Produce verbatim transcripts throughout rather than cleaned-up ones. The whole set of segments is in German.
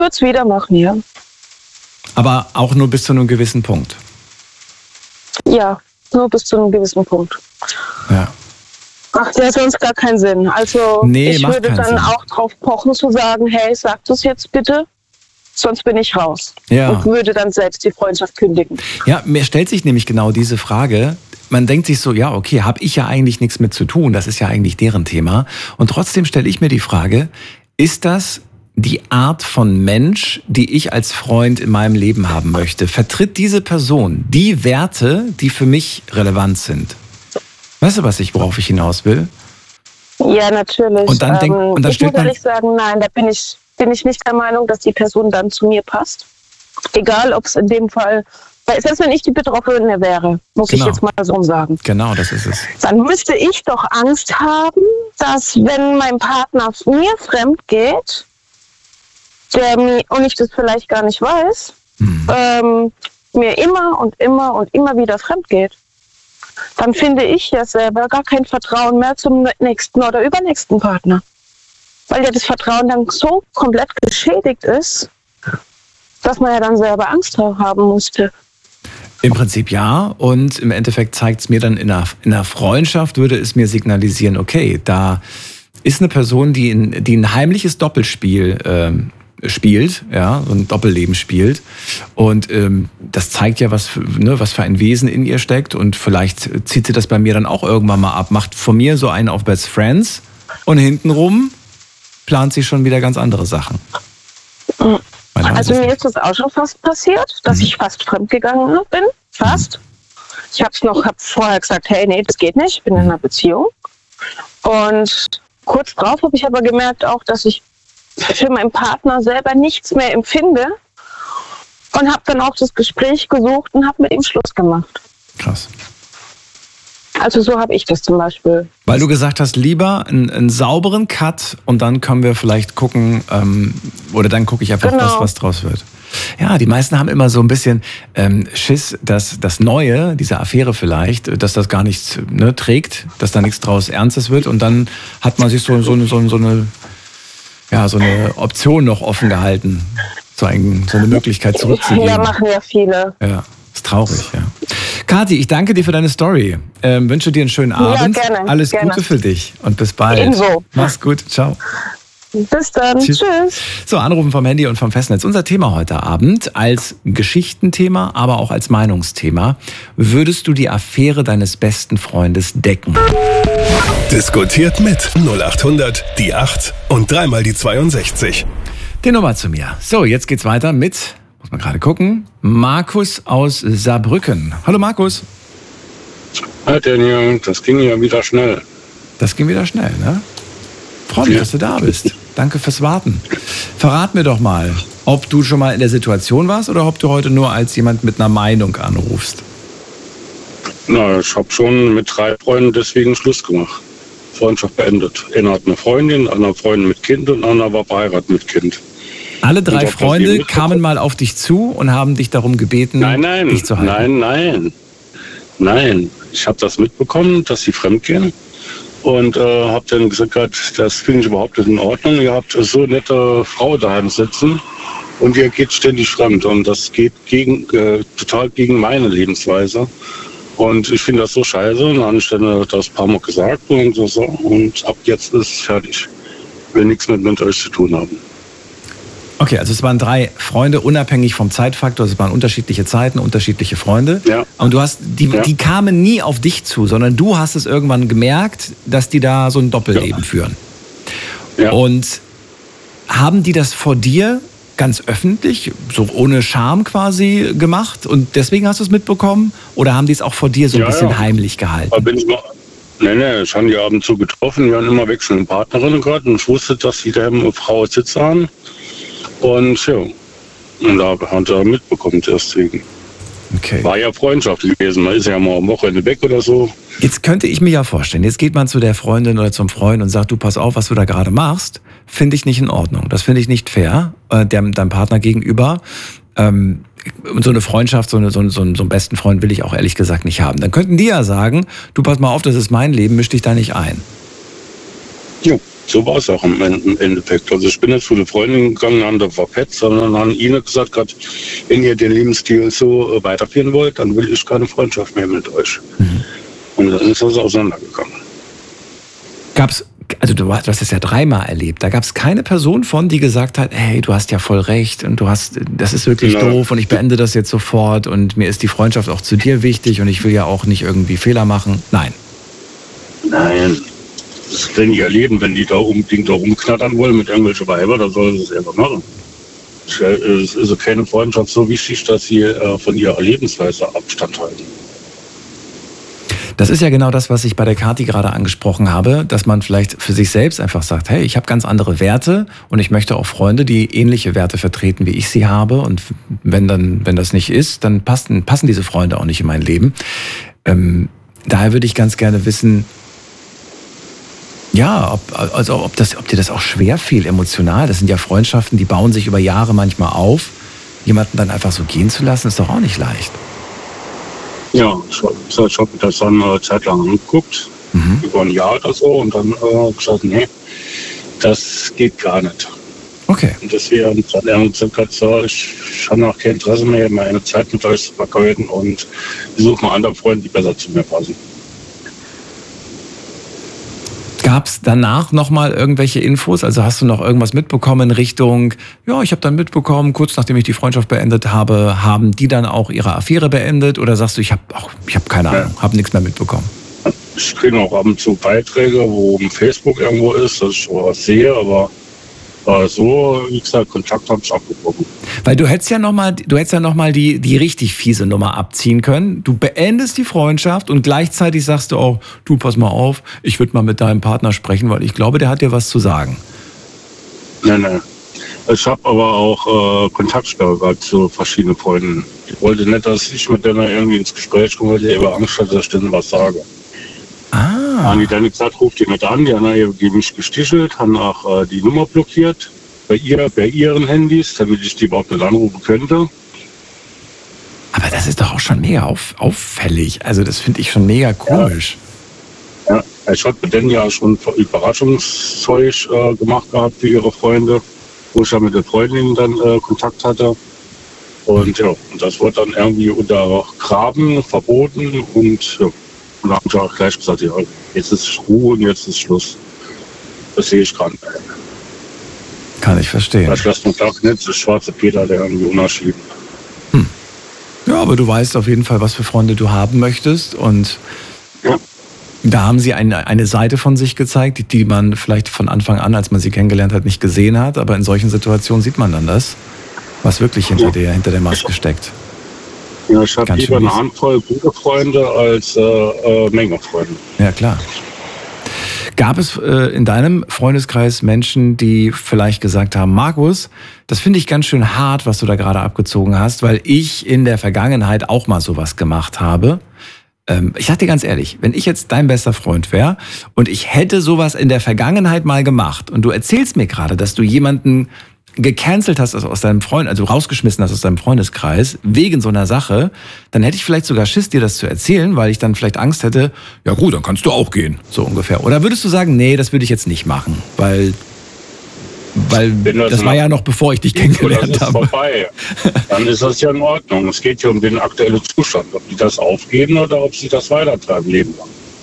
würde es wieder machen, ja. Aber auch nur bis zu einem gewissen Punkt? Ja, nur bis zu einem gewissen Punkt. Ja. Macht ja sonst gar keinen Sinn. Also nee, ich würde dann Sinn. auch drauf pochen zu sagen, hey, sag das jetzt bitte, sonst bin ich raus. Ja. Und würde dann selbst die Freundschaft kündigen. Ja, mir stellt sich nämlich genau diese Frage. Man denkt sich so, ja, okay, habe ich ja eigentlich nichts mit zu tun, das ist ja eigentlich deren Thema. Und trotzdem stelle ich mir die Frage, ist das die Art von Mensch, die ich als Freund in meinem Leben haben möchte? Vertritt diese Person die Werte, die für mich relevant sind? Weißt du, was ich, worauf ich hinaus will? Ja, natürlich. Und dann denk, und dann ich stellt muss man ehrlich sagen, nein, da bin ich, bin ich nicht der Meinung, dass die Person dann zu mir passt. Egal, ob es in dem Fall, weil selbst wenn ich die Betroffene wäre, muss genau. ich jetzt mal so sagen. Genau, das ist es. Dann müsste ich doch Angst haben, dass wenn mein Partner mir fremd geht, der mir, und ich das vielleicht gar nicht weiß, hm. ähm, mir immer und immer und immer wieder fremd geht. Dann finde ich ja selber gar kein Vertrauen mehr zum nächsten oder übernächsten Partner. Weil ja das Vertrauen dann so komplett geschädigt ist, dass man ja dann selber Angst haben musste. Im Prinzip ja. Und im Endeffekt zeigt es mir dann in einer, in einer Freundschaft, würde es mir signalisieren, okay, da ist eine Person, die, in, die ein heimliches Doppelspiel ähm, spielt, ja, so ein Doppelleben spielt. Und ähm, das zeigt ja, was für, ne, was für ein Wesen in ihr steckt. Und vielleicht zieht sie das bei mir dann auch irgendwann mal ab, macht von mir so einen auf Best Friends und hintenrum plant sie schon wieder ganz andere Sachen. Mhm. Also mir ist das auch schon fast passiert, dass mhm. ich fast fremdgegangen bin. Fast. Mhm. Ich habe es noch hab vorher gesagt, hey, nee, das geht nicht, ich bin in einer Beziehung. Und kurz drauf habe ich aber gemerkt auch, dass ich für meinen Partner selber nichts mehr empfinde und habe dann auch das Gespräch gesucht und habe mit ihm Schluss gemacht. Krass. Also so habe ich das zum Beispiel. Weil du gesagt hast, lieber einen, einen sauberen Cut und dann können wir vielleicht gucken, ähm, oder dann gucke ich einfach, genau. was, was draus wird. Ja, die meisten haben immer so ein bisschen ähm, Schiss, dass das Neue, diese Affäre vielleicht, dass das gar nichts ne, trägt, dass da nichts draus Ernstes wird und dann hat man sich so, so, so, so, eine, ja, so eine Option noch offen gehalten, so, ein, so eine Möglichkeit zurückzugeben. Ja, machen ja viele. Ja. Ist traurig, ja. Kathi, ich danke dir für deine Story. Ähm, wünsche dir einen schönen Abend. Ja, gerne, Alles gerne. Gute für dich und bis bald. Ebenso. Mach's gut. Ciao. Bis dann. Tschüss. Tschüss. So, Anrufen vom Handy und vom Festnetz. Unser Thema heute Abend als Geschichtenthema, aber auch als Meinungsthema. Würdest du die Affäre deines besten Freundes decken? Diskutiert mit null acht hundert, die acht und dreimal die zweiundsechzig. Die Nummer zu mir. So, jetzt geht's weiter mit... Muss man gerade gucken. Markus aus Saarbrücken. Hallo Markus. Hi Daniel, das ging ja wieder schnell. Das ging wieder schnell, ne? Freue mich, ja. dass du da bist. Danke fürs Warten. Verrat mir doch mal, ob du schon mal in der Situation warst oder ob du heute nur als jemand mit einer Meinung anrufst. Na, ich habe schon mit drei Freunden deswegen Schluss gemacht. Freundschaft beendet. Einer hat eine Freundin, einer Freundin mit Kind und einer war verheiratet mit Kind. Alle drei Freunde kamen mal auf dich zu und haben dich darum gebeten, nein, nein, dich zu halten. Nein, nein, nein. Ich habe das mitbekommen, dass sie fremdgehen und äh, habe dann gesagt, das finde ich überhaupt nicht in Ordnung. Ihr habt so eine nette Frau daheim sitzen und ihr geht ständig fremd und das geht gegen, äh, total gegen meine Lebensweise. Und ich finde das so scheiße und dann habe ich dann das ein paar Mal gesagt und so und ab jetzt ist es fertig. Ich will nichts mehr mit euch zu tun haben. Okay, also es waren drei Freunde, unabhängig vom Zeitfaktor. Es waren unterschiedliche Zeiten, unterschiedliche Freunde. Ja. Und du hast, die, ja. die kamen nie auf dich zu, sondern du hast es irgendwann gemerkt, dass die da so ein Doppelleben ja. führen. Ja. Und haben die das vor dir ganz öffentlich, so ohne Scham quasi gemacht und deswegen hast du es mitbekommen? Oder haben die es auch vor dir so ein ja, bisschen ja. heimlich gehalten? Da bin ich mal, nee, nee, ich habe die ab und zu getroffen, wir haben immer wechselnde Partnerinnen gehabt und ich wusste, dass sie da eine Frau sitzen haben. Und ja, und da hat er mitbekommen deswegen. Okay. War ja Freundschaft gewesen, man ist ja mal am Wochenende weg oder so. Jetzt könnte ich mir ja vorstellen, jetzt geht man zu der Freundin oder zum Freund und sagt, du pass auf, was du da gerade machst, finde ich nicht in Ordnung. Das finde ich nicht fair, äh, dem, deinem Partner gegenüber. Ähm, und so eine Freundschaft, so, eine, so, so, so einen besten Freund will ich auch ehrlich gesagt nicht haben. Dann könnten die ja sagen, du pass mal auf, das ist mein Leben, misch dich da nicht ein. Jo. So war es auch im Endeffekt. Also ich bin nicht zu den Freundinnen gegangen, haben da verpetzt, sondern haben ihnen gesagt, grad, wenn ihr den Lebensstil so weiterführen wollt, dann will ich keine Freundschaft mehr mit euch. Mhm. Und dann ist das auseinandergegangen. Gab's, also du hast das ja dreimal erlebt, da gab es keine Person von, die gesagt hat, hey, du hast ja voll recht und du hast, das ist wirklich genau. doof und ich beende das jetzt sofort und mir ist die Freundschaft auch zu dir wichtig und ich will ja auch nicht irgendwie Fehler machen. Nein. Nein. Das können die erleben, wenn die da unbedingt da rumknattern wollen mit irgendwelchen Weibern, dann sollen sie es einfach machen. Es ist keine Freundschaft so wichtig, dass sie äh, von ihrer Lebensweise Abstand halten. Das ist ja genau das, was ich bei der Kathi gerade angesprochen habe, dass man vielleicht für sich selbst einfach sagt, hey, ich habe ganz andere Werte und ich möchte auch Freunde, die ähnliche Werte vertreten, wie ich sie habe. Und wenn dann, wenn das nicht ist, dann passen, passen diese Freunde auch nicht in mein Leben. Ähm, daher würde ich ganz gerne wissen, ja, ob, also ob, das, ob dir das auch schwer fiel, emotional. Das sind ja Freundschaften, die bauen sich über Jahre manchmal auf. Jemanden dann einfach so gehen zu lassen, ist doch auch nicht leicht. Ja, ich, ich habe mir das dann eine Zeit lang angeguckt, mhm. über ein Jahr oder so, und dann äh, gesagt, nee, das geht gar nicht. Okay. Und deswegen hat er gesagt, so, ich, ich habe noch kein Interesse mehr, meine Zeit mit euch zu vergeuden und ich suche mal andere Freunde, die besser zu mir passen. Gab es danach nochmal irgendwelche Infos? Also hast du noch irgendwas mitbekommen in Richtung, ja, ich habe dann mitbekommen, kurz nachdem ich die Freundschaft beendet habe, haben die dann auch ihre Affäre beendet? Oder sagst du, ich habe ich hab keine Ahnung, habe nichts mehr mitbekommen? Ich kriege auch ab und zu Beiträge, wo im Facebook irgendwo ist, dass ich was sehe, aber äh, so, wie gesagt, Kontakt habe ich abgebrochen. Weil du hättest ja nochmal, du hättest ja noch mal die, die richtig fiese Nummer abziehen können. Du beendest die Freundschaft und gleichzeitig sagst du auch, du, pass mal auf, ich würde mal mit deinem Partner sprechen, weil ich glaube, der hat dir was zu sagen. Nein, nein. Ich habe aber auch äh, Kontaktsperre gehabt zu verschiedenen Freunden. Ich wollte nicht, dass ich mit denen irgendwie ins Gespräch komme, weil die über Angst hatte, dass ich denen was sage. Ah. Haben die dann gesagt, ruft die nicht an, die haben mich gestichelt, haben auch äh, die Nummer blockiert. Bei, ihr, bei ihren Handys, damit ich die überhaupt nicht anrufen könnte. Aber das ist doch auch schon mega auf, auffällig. Also das finde ich schon mega komisch. Ja, ja, ich habe mit denen ja schon Überraschungszeug äh, gemacht gehabt für ihre Freunde, wo ich ja mit den Freundinnen dann äh, Kontakt hatte. Und ja, und das wurde dann irgendwie untergraben, verboten und ja. Und dann haben sie auch gleich gesagt, ja, jetzt ist Ruhe und jetzt ist Schluss. Das sehe ich gerade nicht. Kann ich verstehen. Das lässt man auch nicht, das schwarze Peter, der irgendwie Unterschied. Hm. Ja, aber du weißt auf jeden Fall, was für Freunde du haben möchtest. Und ja. Da haben sie eine, eine Seite von sich gezeigt, die, die man vielleicht von Anfang an, als man sie kennengelernt hat, nicht gesehen hat. Aber in solchen Situationen sieht man dann das, was wirklich hinter, ja. der, hinter der Maske steckt. Ja, ich habe lieber eine Handvoll gute Freunde als äh, äh, Menge Freunde. Ja, klar. Gab es äh, in deinem Freundeskreis Menschen, die vielleicht gesagt haben, Markus, das finde ich ganz schön hart, was du da gerade abgezogen hast, weil ich in der Vergangenheit auch mal sowas gemacht habe. Ähm, ich sag dir ganz ehrlich, wenn ich jetzt dein bester Freund wäre und ich hätte sowas in der Vergangenheit mal gemacht und du erzählst mir gerade, dass du jemanden gecancelt hast aus deinem Freund, also rausgeschmissen hast aus deinem Freundeskreis, wegen so einer Sache, dann hätte ich vielleicht sogar Schiss, dir das zu erzählen, weil ich dann vielleicht Angst hätte, ja gut, dann kannst du auch gehen, so ungefähr. Oder würdest du sagen, nee, das würde ich jetzt nicht machen, weil, weil das, das war ja noch bevor ich dich kennengelernt habe. Vorbei. Dann ist das ja in Ordnung. Es geht ja um den aktuellen Zustand, ob die das aufgeben oder ob sie das weitertreiben leben.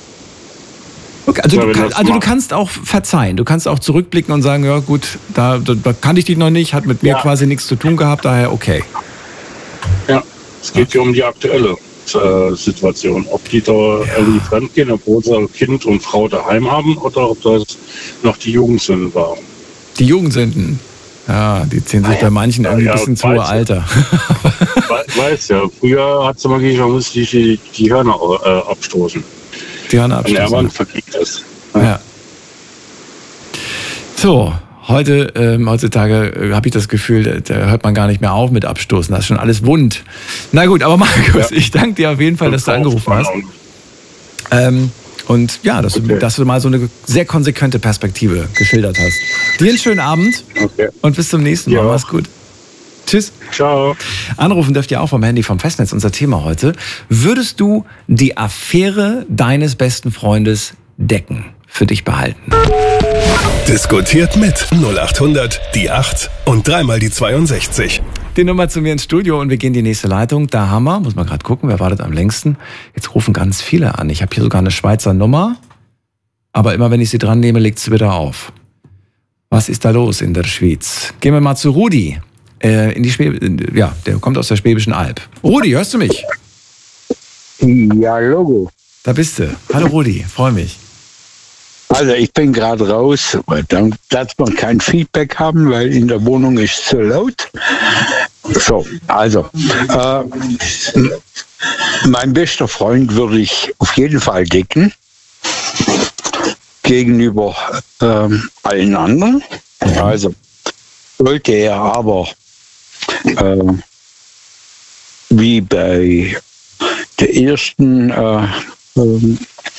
Okay, also, du, kann, also du kannst auch verzeihen, du kannst auch zurückblicken und sagen, ja gut, da, da, da kannte ich dich noch nicht, hat mit mir ja. quasi nichts zu tun gehabt, daher okay. Ja, es geht ja um die aktuelle äh, Situation, ob die da ja. irgendwie fremdgehen, obwohl sie Kind und Frau daheim haben oder ob das noch die Jugendsünden waren. Die Jugendsünden, ja, die ziehen sich bei manchen irgendwie ja, ein bisschen zu Alter. Ich weiß ja, früher hat sie mal gesagt, man muss die, die Hörner äh, abstoßen. Die Hörner abstoßen. Ja, man verkriegt das. Ja. Ja. So, heute, ähm, heutzutage äh, habe ich das Gefühl, da, da hört man gar nicht mehr auf mit Abstoßen. Das ist schon alles wund. Na gut, aber Markus, ja. ich danke dir auf jeden Fall, dass du angerufen hast. Ähm, und ja, dass, okay. du, dass du mal so eine sehr konsequente Perspektive geschildert hast. Dir einen schönen Abend okay. und bis zum nächsten Mal. Ja. Mach's gut. Tschüss. Ciao. Anrufen dürft ihr auch vom Handy vom Festnetz, unser Thema heute. Würdest du die Affäre deines besten Freundes decken? für dich behalten. Diskutiert mit null acht hundert die acht und dreimal die zweiundsechzig. Die Nummer zu mir ins Studio und wir gehen in die nächste Leitung. Da haben wir, muss man gerade gucken, wer wartet am längsten. Jetzt rufen ganz viele an. Ich habe hier sogar eine Schweizer Nummer, aber immer wenn ich sie dran nehme, legt sie wieder auf. Was ist da los in der Schweiz? Gehen wir mal zu Rudi. Äh, in die Schwäb- ja, der kommt aus der Schwäbischen Alb. Rudi, hörst du mich? Ja, Logo. Da bist du. Hallo Rudi, freue mich. Also ich bin gerade raus, weil dann darf man kein Feedback haben, weil in der Wohnung ist zu laut. So, also äh, mein bester Freund würde ich auf jeden Fall decken gegenüber äh, allen anderen. Also sollte er aber äh, wie bei der ersten äh, äh,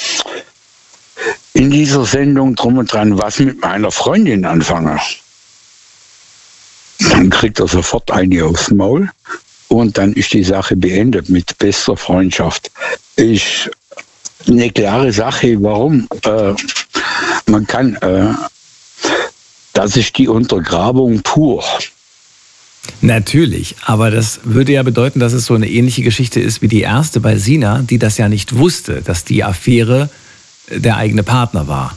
in dieser Sendung drum und dran was mit meiner Freundin anfange, dann kriegt er sofort eine aufs Maul und dann ist die Sache beendet mit bester Freundschaft. Ist eine klare Sache, warum. Äh, man kann, äh, das ist die Untergrabung pur. Natürlich, aber das würde ja bedeuten, dass es so eine ähnliche Geschichte ist wie die erste bei Sina, die das ja nicht wusste, dass die Affäre der eigene Partner war.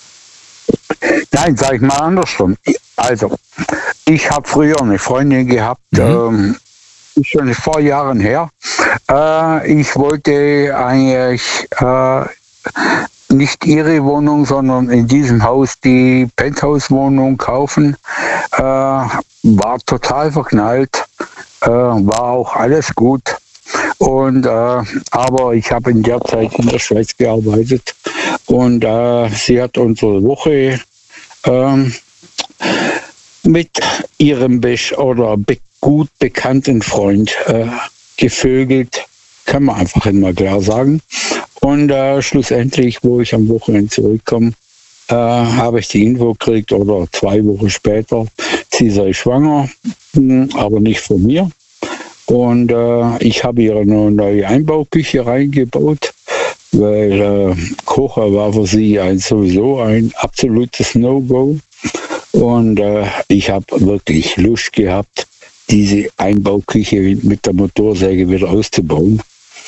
Nein, sag ich mal andersrum. Also, ich habe früher eine Freundin gehabt, mhm. ähm, ist schon vor Jahren her. Äh, ich wollte eigentlich äh, nicht ihre Wohnung, sondern in diesem Haus die Penthouse-Wohnung kaufen. Äh, war total verknallt, äh, war auch alles gut. Und äh, aber ich habe in der Zeit in der Schweiz gearbeitet und äh, sie hat unsere Woche äh, mit ihrem Besch oder be gut bekannten Freund äh, gevögelt, kann man einfach immer klar sagen. Und äh, schlussendlich, wo ich am Wochenende zurückkomme, äh, habe ich die Info gekriegt oder zwei Wochen später, sie sei schwanger, aber nicht von mir. Und äh, ich habe ihr eine neue Einbauküche reingebaut, weil äh, Kocher war für sie ein, sowieso ein absolutes No-Go. Und äh, ich habe wirklich Lust gehabt, diese Einbauküche mit der Motorsäge wieder auszubauen.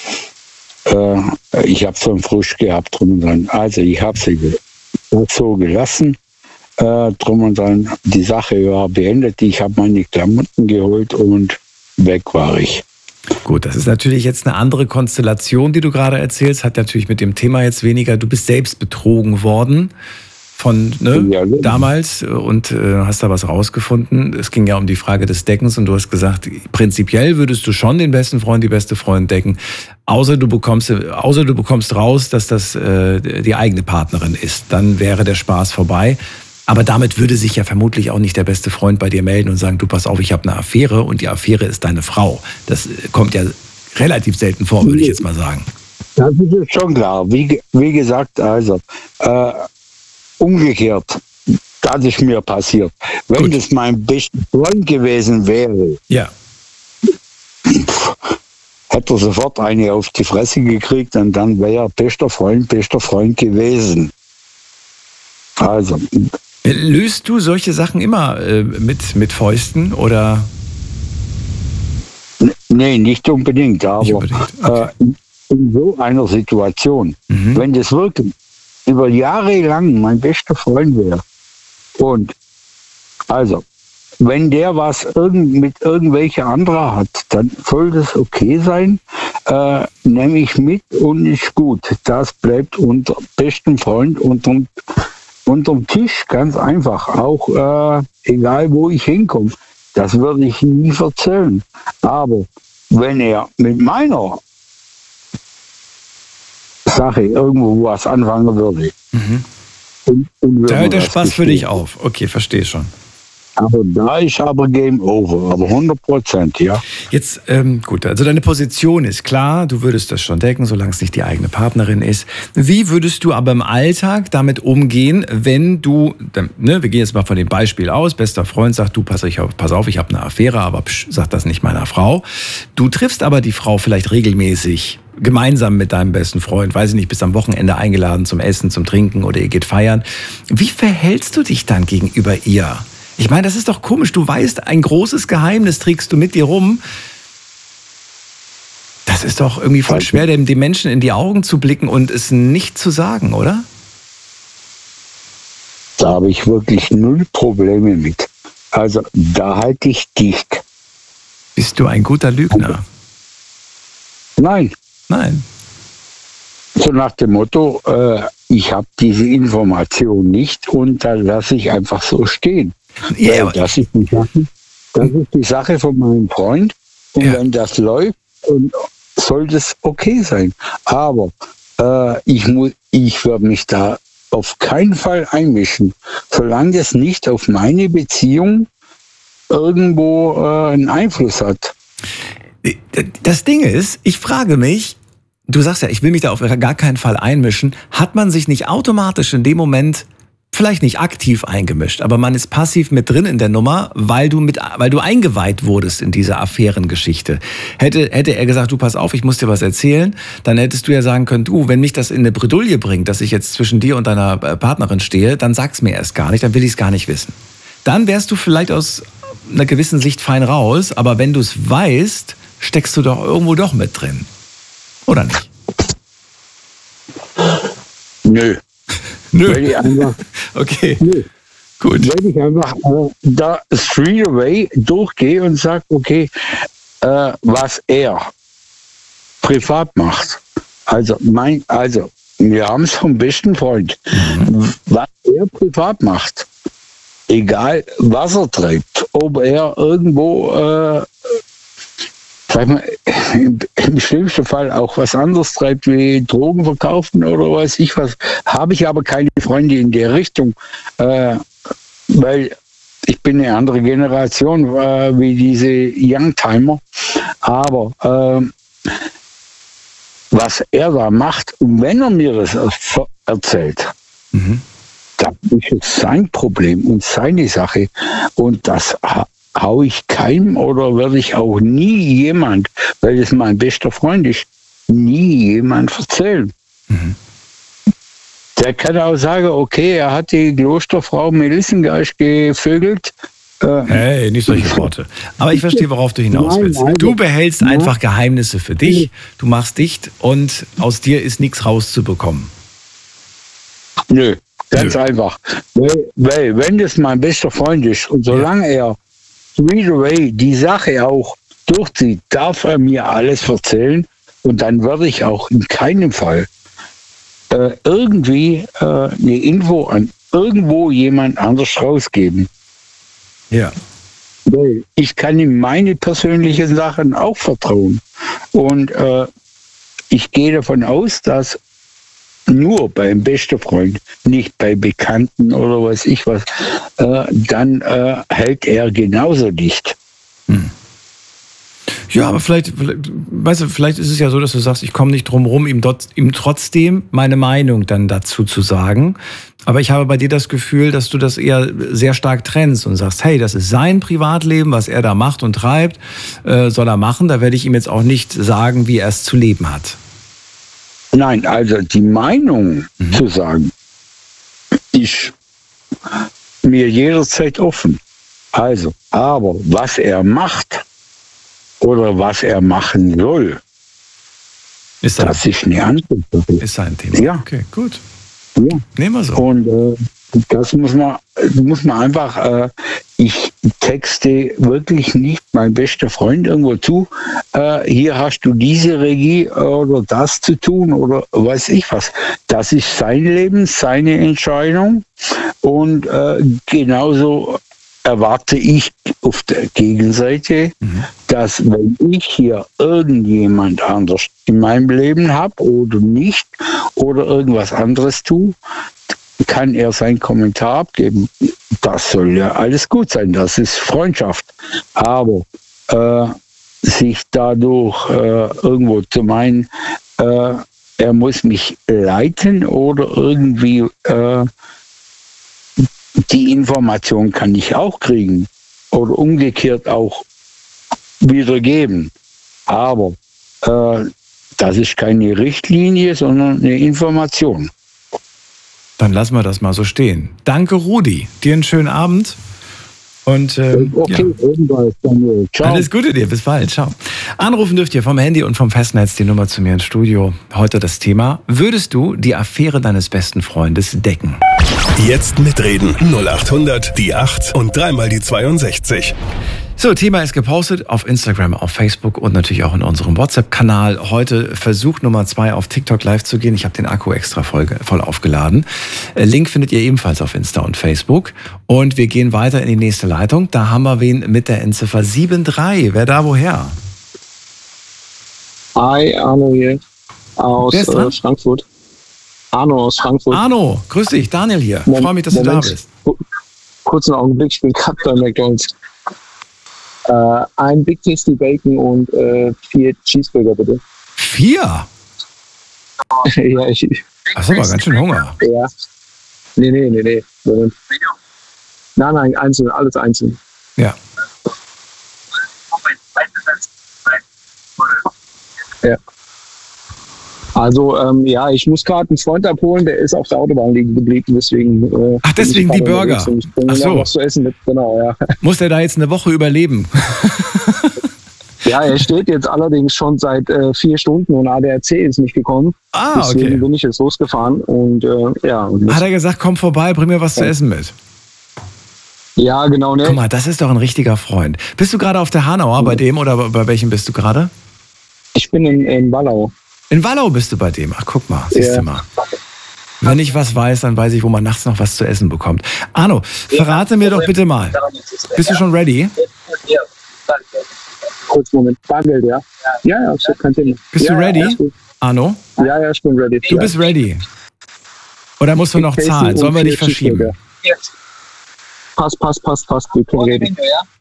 Äh, ich habe so einen Frisch gehabt drum und dran. Also ich habe sie so gelassen. Äh, drum und dran. Die Sache war beendet. Ich habe meine Klamotten geholt und weg war ich. Gut, das ist natürlich jetzt eine andere Konstellation, die du gerade erzählst. Hat natürlich mit dem Thema jetzt weniger. Du bist selbst betrogen worden von ne, ja, damals und äh, hast da was rausgefunden. Es ging ja um die Frage des Deckens und du hast gesagt, prinzipiell würdest du schon den besten Freund, die beste Freundin decken, außer du bekommst, außer du bekommst raus, dass das äh, die eigene Partnerin ist. Dann wäre der Spaß vorbei. Aber damit würde sich ja vermutlich auch nicht der beste Freund bei dir melden und sagen, du pass auf, ich habe eine Affäre und die Affäre ist deine Frau. Das kommt ja relativ selten vor, würde ich jetzt mal sagen. Das ist schon klar. Wie, wie gesagt, also äh, umgekehrt, das ist mir passiert. Wenn Gut. das mein bester Freund gewesen wäre, ja. hätte er sofort eine auf die Fresse gekriegt und dann wäre er bester Freund, bester Freund gewesen. Also. Löst du solche Sachen immer äh, mit, mit Fäusten oder? Nee, nicht unbedingt, aber nicht unbedingt. Okay. äh, in so einer Situation, mhm. wenn das wirklich über Jahre lang mein bester Freund wäre und also, wenn der was irgend, mit irgendwelcher anderer hat, dann soll das okay sein, äh, nehme ich mit und ist gut. Das bleibt unter bestem Freund unterm Unterm Tisch, ganz einfach. Auch äh, egal, wo ich hinkomme. Das würde ich nie verzählen. Aber wenn er mit meiner Sache irgendwo was anfangen würde. Mhm. Und, und da hört der Spaß für dich auf. Okay, verstehe schon. Aber da ist aber Game Over, aber hundert Prozent, ja. Jetzt, ähm, gut, also deine Position ist klar, du würdest das schon decken, solange es nicht die eigene Partnerin ist. Wie würdest du aber im Alltag damit umgehen, wenn du, ne, wir gehen jetzt mal von dem Beispiel aus, bester Freund sagt, du, pass, ich, pass auf, ich habe eine Affäre, aber psch, sag das nicht meiner Frau. Du triffst aber die Frau vielleicht regelmäßig, gemeinsam mit deinem besten Freund, weiß ich nicht, bist am Wochenende eingeladen zum Essen, zum Trinken oder ihr geht feiern. Wie verhältst du dich dann gegenüber ihr? Ich meine, das ist doch komisch. Du weißt, ein großes Geheimnis trägst du mit dir rum. Das ist doch irgendwie voll schwer, dem, dem Menschen in die Augen zu blicken und es nicht zu sagen, oder? Da habe ich wirklich null Probleme mit. Also da halte ich dicht. Bist du ein guter Lügner? Nein. Nein. So nach dem Motto, äh, ich habe diese Information nicht und da lasse ich einfach so stehen. Ja, das ist die Sache, das ist die Sache von meinem Freund. Und ja, wenn das läuft, soll das okay sein. Aber äh, ich, muss, ich werde mich da auf keinen Fall einmischen, solange das nicht auf meine Beziehung irgendwo äh, einen Einfluss hat. Das Ding ist, ich frage mich, du sagst ja, ich will mich da auf gar keinen Fall einmischen, hat man sich nicht automatisch in dem Moment vielleicht nicht aktiv eingemischt, aber man ist passiv mit drin in der Nummer, weil du mit, weil du eingeweiht wurdest in diese Affärengeschichte. Hätte, hätte er gesagt, du pass auf, ich muss dir was erzählen, dann hättest du ja sagen können, du, wenn mich das in eine Bredouille bringt, dass ich jetzt zwischen dir und deiner Partnerin stehe, dann sag's mir erst gar nicht, dann will ich es gar nicht wissen. Dann wärst du vielleicht aus einer gewissen Sicht fein raus, aber wenn du es weißt, steckst du doch irgendwo doch mit drin. Oder nicht? Nö. Nö. Weil ich einfach, okay. Nö. Gut. Weil ich einfach äh, da straight away durchgehe und sage, okay, äh, was er privat macht. Also, mein, also wir haben es vom besten Freund. Mhm. Was er privat macht, egal was er treibt, ob er irgendwo äh, sag mal, im schlimmsten Fall auch was anderes treibt, wie Drogen verkaufen oder weiß ich was, habe ich aber keine Freunde in der Richtung, äh, weil ich bin eine andere Generation äh, wie diese Youngtimer, aber äh, was er da macht, und wenn er mir das erzählt, mhm. dann ist es sein Problem und seine Sache und das hau ich keinem oder werde ich auch nie jemand, weil es mein bester Freund ist, nie jemand erzählen. Mhm. Der kann auch sagen, okay, er hat die Klosterfrau Melissengeist gevögelt. Äh, hey, nicht solche Worte. Aber ich verstehe, worauf du hinaus willst. Nein, nein, du behältst ja. einfach Geheimnisse für dich, du machst dicht und aus dir ist nichts rauszubekommen. Nö, ganz Nö. einfach. Weil, weil, wenn das mein bester Freund ist und solange ja. er straight away die Sache auch durchzieht, darf er mir alles erzählen und dann werde ich auch in keinem Fall äh, irgendwie äh, eine Info an irgendwo jemand anders rausgeben. Ja. Weil ich kann ihm meine persönlichen Sachen auch vertrauen und äh, ich gehe davon aus, dass nur beim besten Freund, nicht bei Bekannten oder weiß ich was, äh, dann äh, hält er genauso dicht. Hm. Ja, aber vielleicht, weißt du, vielleicht ist es ja so, dass du sagst, ich komme nicht drum rum, ihm, dort, ihm trotzdem meine Meinung dann dazu zu sagen. Aber ich habe bei dir das Gefühl, dass du das eher sehr stark trennst und sagst, hey, das ist sein Privatleben, was er da macht und treibt, äh, soll er machen. Da werde ich ihm jetzt auch nicht sagen, wie er es zu leben hat. Nein, also die Meinung mhm. zu sagen, ist mir jederzeit offen. Also, aber was er macht oder was er machen soll, ist sein, das ist eine andere Sache. Ist sein Thema. Ja. Okay, gut. Ja. Nehmen wir so. Und äh, das muss man, muss man einfach, äh, ich texte wirklich nicht mein bester Freund irgendwo zu, äh, hier hast du diese Regie oder das zu tun oder weiß ich was. Das ist sein Leben, seine Entscheidung und äh, genauso erwarte ich auf der Gegenseite, mhm. dass wenn ich hier irgendjemand anders in meinem Leben habe oder nicht oder irgendwas anderes tue, kann er seinen Kommentar abgeben. das soll ja alles gut sein, das ist Freundschaft. Aber äh, sich dadurch äh, irgendwo zu meinen, äh, er muss mich leiten oder irgendwie äh, die Information kann ich auch kriegen oder umgekehrt auch wiedergeben. Aber äh, das ist keine Richtlinie, sondern eine Information. Dann lassen wir das mal so stehen. Danke, Rudi. Dir einen schönen Abend. Und äh, okay, ja. Ebenfalls, Daniel. Ciao. Alles Gute dir, bis bald, ciao. Anrufen dürft ihr vom Handy und vom Festnetz die Nummer zu mir ins Studio. Heute das Thema: Würdest du die Affäre deines besten Freundes decken? Jetzt mitreden. null acht hundert, die acht und dreimal die zweiundsechzig. So, Thema ist gepostet auf Instagram, auf Facebook und natürlich auch in unserem WhatsApp-Kanal. Heute Versuch Nummer zwei auf TikTok live zu gehen. Ich habe den Akku extra voll, voll aufgeladen. Link findet ihr ebenfalls auf Insta und Facebook. Und wir gehen weiter in die nächste Leitung. Da haben wir wen mit der Endziffer sieben drei. Wer da woher? Hi, Arno hier aus äh, Frankfurt. Arno aus Frankfurt. Arno, grüß dich, Daniel hier. Ich freue mich, dass Moment. du da bist. Kurzen Augenblick, ich bin gerade bei McDonald's. Äh, ein Big Tasty Bacon und äh, vier Cheeseburger, bitte. Vier? ja, ich... Hast du aber ganz schön Hunger. Ja. Nee, nee, nee, nee. Moment. Nein, nein, einzeln, alles einzeln. Ja. Ja. Also, ähm, ja, ich muss gerade einen Freund abholen, der ist auf der Autobahn liegen geblieben, deswegen... Äh, Ach, deswegen die Burger. Ach so. Was zu essen mit, genau, ja. Muss der da jetzt eine Woche überleben? Ja, er steht jetzt allerdings schon seit äh, vier Stunden und A D A C ist nicht gekommen. Ah, okay. Deswegen bin ich jetzt losgefahren und äh, ja. Und hat er gesagt, komm vorbei, bring mir was ja. zu essen mit? Ja, genau. Ne? Guck mal, das ist doch ein richtiger Freund. Bist du gerade auf der Hanauer ja. bei dem oder bei welchem bist du gerade? Ich bin in, in Wallau. In Wallau bist du bei dem? Ach, guck mal, siehst ja. du mal. Wenn ich was weiß, dann weiß ich, wo man nachts noch was zu essen bekommt. Arno, verrate mir doch bitte mal. Bist du schon ready? Ja, danke. Kurz Moment. Bargeld, ja? Ja, ja, ich hab kein Thema. Bist ja, du ready, ja, Arno? Ja, ja, ich bin ready. Du bist ready. Oder musst du noch zahlen? Sollen wir dich verschieben? Pass, pass, pass, pass. Wir können reden.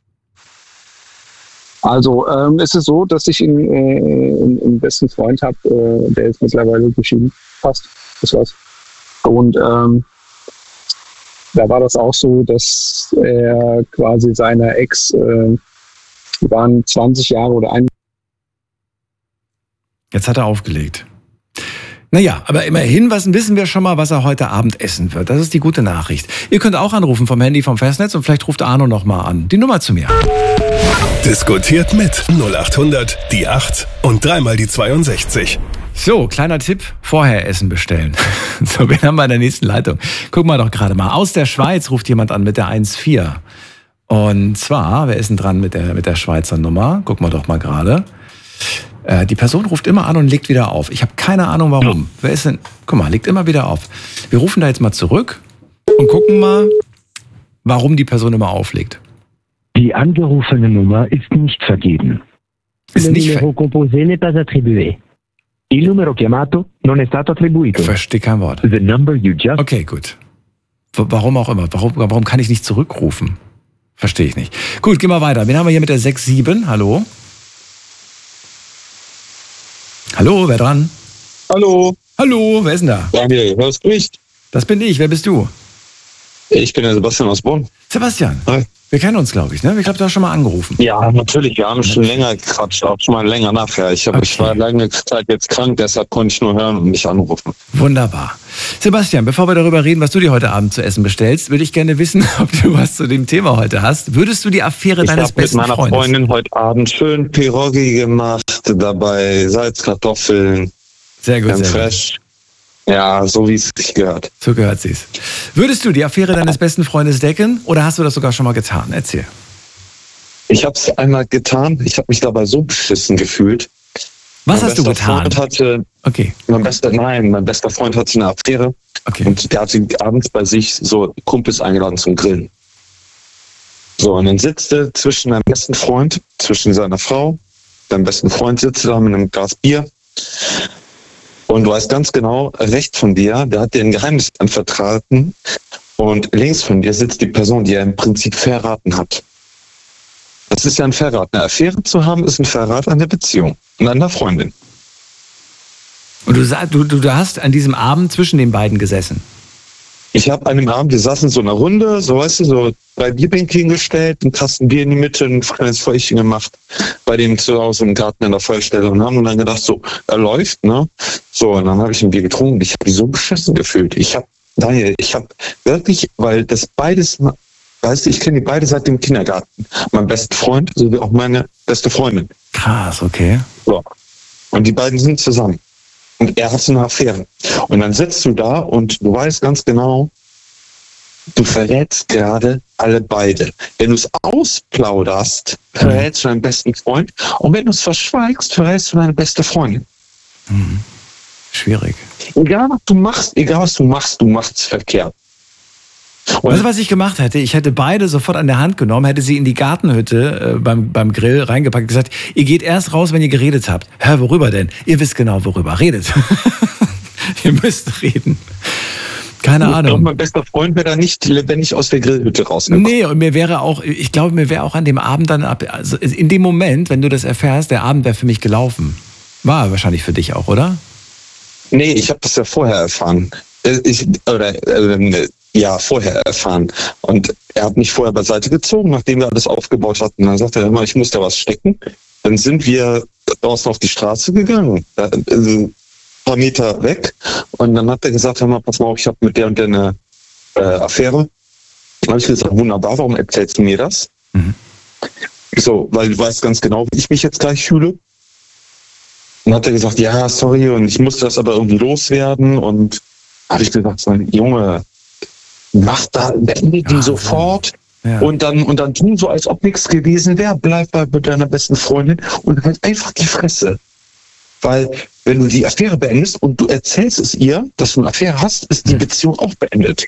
Also, ähm, es ist so, dass ich einen, äh, einen besten Freund habe, äh, der ist mittlerweile geschieden. Passt, das war's. Und ähm, da war das auch so, dass er quasi seiner Ex, äh, die waren zwanzig Jahre oder ein. Jetzt hat er aufgelegt. Naja, aber immerhin was, wissen wir schon mal, was er heute Abend essen wird. Das ist die gute Nachricht. Ihr könnt auch anrufen vom Handy, vom Festnetz und vielleicht ruft Arno noch mal an. Die Nummer zu mir. Diskutiert mit null acht hundert, die acht und dreimal die zweiundsechzig. So, kleiner Tipp, vorher Essen bestellen. So, wen haben wir in der nächsten Leitung? Guck mal doch gerade mal. Aus der Schweiz ruft jemand an mit der eins vier. Und zwar, wer ist denn dran mit der, mit der Schweizer Nummer? Guck mal doch mal gerade. Äh, die Person ruft immer an und legt wieder auf. Ich habe keine Ahnung, warum. Wer ist denn? Guck mal, legt immer wieder auf. Wir rufen da jetzt mal zurück und gucken mal, warum die Person immer auflegt. Die angerufene Nummer ist nicht vergeben. Ist Il nicht numero composé n'est pas attribué. Il numero chiamato non è stato attribuito. Ich verstehe kein Wort. The number you just... Okay, gut. W- warum auch immer. Warum, warum kann ich nicht zurückrufen? Verstehe ich nicht. Gut, gehen wir weiter. Wen haben wir hier mit der sechs sieben? Hallo? Hallo, wer dran? Hallo. Hallo, wer ist denn da? Daniel, wer spricht? Das bin ich. Wer bist du? Ich bin der Sebastian aus Bonn. Sebastian. Hi. Wir kennen uns, glaube ich, ne? Ich glaube, du hast schon mal angerufen. Ja, natürlich. Wir haben schon länger gequatscht, auch schon mal länger nachher. Ich, hab, Okay. ich war lange Zeit jetzt krank, deshalb konnte ich nur hören und nicht anrufen. Wunderbar. Sebastian, bevor wir darüber reden, was du dir heute Abend zu essen bestellst, würde ich gerne wissen, ob du was zu dem Thema heute hast. Würdest du die Affäre Ich deines habe mit besten meiner Freundes... Freundin heute Abend schön Pierogi gemacht, dabei Salz, Kartoffeln, Sehr gut, Creme sehr gut. fraiche. Ja, so wie es sich gehört. So gehört sie's. Würdest du die Affäre deines besten Freundes decken oder hast du das sogar schon mal getan? Erzähl. Ich habe es einmal getan. Ich habe mich dabei so beschissen gefühlt. Was mein hast du bester getan? Freund hatte, Okay, mein bester, nein, mein bester Freund hatte eine Affäre okay. und der hatte abends bei sich so Kumpels eingeladen zum Grillen. So, und dann sitzt er zwischen meinem besten Freund, zwischen seiner Frau, deinem besten Freund sitzt da mit einem Glas Bier. Und du weißt ganz genau, rechts von dir, der hat dir ein Geheimnis anvertraten. Und links von dir sitzt die Person, die er im Prinzip verraten hat. Das ist ja ein Verrat. Eine Affäre zu haben, ist ein Verrat an der Beziehung und an der Freundin. Und du, du, du hast an diesem Abend zwischen den beiden gesessen? Ich habe an dem Abend, wir saßen in so einer Runde, so weißt du, so drei Bierbänke hingestellt, einen Kasten Bier in die Mitte, ein kleines Feuchtchen gemacht, bei dem zu Hause im Garten in der Feuerstelle und haben dann gedacht, so, er läuft, ne? So, und dann habe ich ein Bier getrunken und ich habe mich so beschissen gefühlt. Ich habe, Daniel, ich habe wirklich, weil das beides, weißt du, ich kenne die beide seit dem Kindergarten. Mein bester Freund sowie auch meine beste Freundin. Krass, okay. So. Und die beiden sind zusammen. Und er hatte eine Affäre. Und dann sitzt du da und du weißt ganz genau, du verrätst gerade alle beide. Wenn du es ausplauderst, verrätst du deinen besten Freund. Und wenn du es verschweigst, verrätst du deine beste Freundin. Mhm. Schwierig. Egal was du machst, egal was du machst, du machst es verkehrt. Und weißt du, was ich gemacht hätte? Ich hätte beide sofort an der Hand genommen, hätte sie in die Gartenhütte äh, beim, beim Grill reingepackt und gesagt, ihr geht erst raus, wenn ihr geredet habt. Hä, worüber denn? Ihr wisst genau, worüber. Redet. Ihr müsst reden. Keine ich Ahnung. glaube, mein bester Freund wäre da nicht lebendig aus der Grillhütte rausgekommen. Nee, und mir wäre auch, ich glaube, mir wäre auch an dem Abend dann, ab, also in dem Moment, wenn du das erfährst, der Abend wäre für mich gelaufen. War wahrscheinlich für dich auch, oder? Nee, ich habe das ja vorher erfahren. Ich, oder, äh, ja, vorher erfahren. Und er hat mich vorher beiseite gezogen, nachdem wir alles aufgebaut hatten. Dann sagte er immer, ich muss da was stecken. Dann sind wir draußen auf die Straße gegangen, da, äh, ein paar Meter weg. Und dann hat er gesagt, hör mal, pass mal auf, ich habe mit der und der eine äh, Affäre. Dann habe ich gesagt, wunderbar, warum erzählst du mir das? Mhm. So, weil du weißt ganz genau, wie ich mich jetzt gleich fühle. Dann hat er gesagt, ja, sorry, und ich musste das aber irgendwie loswerden. Und habe ich gesagt, so, Junge, mach da, beende die ja, sofort ja. und dann und dann tun so, als ob nichts gewesen wäre. Bleib bei deiner besten Freundin und halt einfach die Fresse. Weil, wenn du die Affäre beendest und du erzählst es ihr, dass du eine Affäre hast, ist die Beziehung auch beendet.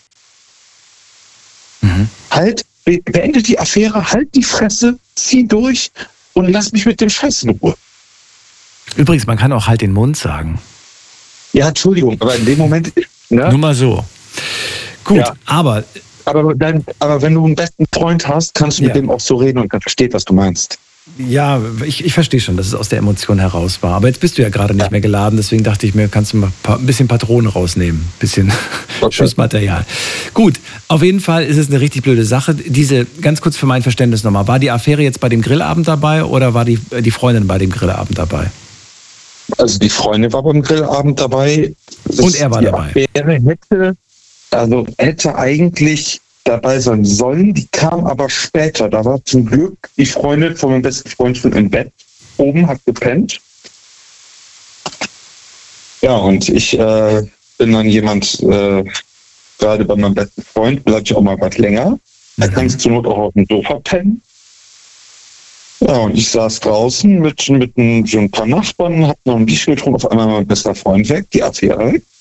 Mhm. Halt, be- beende die Affäre, halt die Fresse, zieh durch und lass mich mit dem Scheiß in Ruhe. Übrigens, man kann auch halt den Mund sagen. Ja, Entschuldigung, aber in dem Moment... Ne? Nur mal so. Gut, ja. aber... Aber, dann, aber wenn du einen besten Freund hast, kannst du ja. mit dem auch so reden und er versteht, was du meinst. Ja, ich, ich verstehe schon, dass es aus der Emotion heraus war. Aber jetzt bist du ja gerade nicht ja. mehr geladen, deswegen dachte ich mir, kannst du mal ein bisschen Patronen rausnehmen. Ein bisschen okay. Schussmaterial. Gut, auf jeden Fall ist es eine richtig blöde Sache. Diese, ganz kurz für mein Verständnis nochmal, war die Affäre jetzt bei dem Grillabend dabei oder war die, die Freundin bei dem Grillabend dabei? Also die Freundin war beim Grillabend dabei. Und er war die dabei? Affäre hätte, also hätte eigentlich dabei sein sollen, die kam aber später. Da war zum Glück die Freundin von meinem besten Freund schon im Bett oben, hat gepennt. Ja, und ich äh, bin dann jemand, äh, gerade bei meinem besten Freund, bleibe ich auch mal was länger. Da mhm. kannst du zur Not auch auf dem Sofa pennen. Ja, und ich saß draußen mit, mit ein, so ein paar Nachbarn, hab noch ein Bierchen getrunken, auf einmal mein bester Freund weg, die Affäre weg.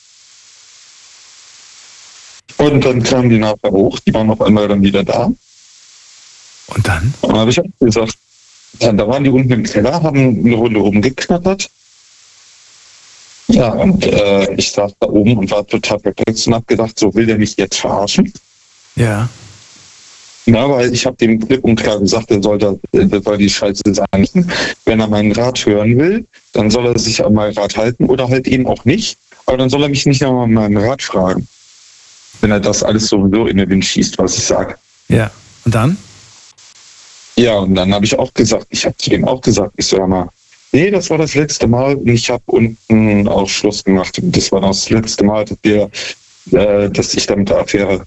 Und dann kamen die nachher hoch, die waren auf einmal dann wieder da. Und dann? Und dann habe ich auch gesagt, dann, da waren die unten im Keller, haben eine Runde rumgeknattert. Ja, und äh, ich saß da oben und war total perplex und habe gedacht, so will der mich jetzt verarschen? Ja. Ja, weil ich habe dem klipp und klar gesagt, er soll, da, er soll die Scheiße sein. Wenn er meinen Rat hören will, dann soll er sich an meinen Rat halten oder halt eben auch nicht. Aber dann soll er mich nicht einmal meinen Rat fragen. Wenn er das alles sowieso in den Wind schießt, was ich sage. Ja, und dann? Ja, und dann habe ich auch gesagt, ich habe zu dem auch gesagt, ich sag mal, nee, das war das letzte Mal und ich habe unten auch Schluss gemacht. Und das war das letzte Mal, dass, wir, äh, dass ich da mit der Affäre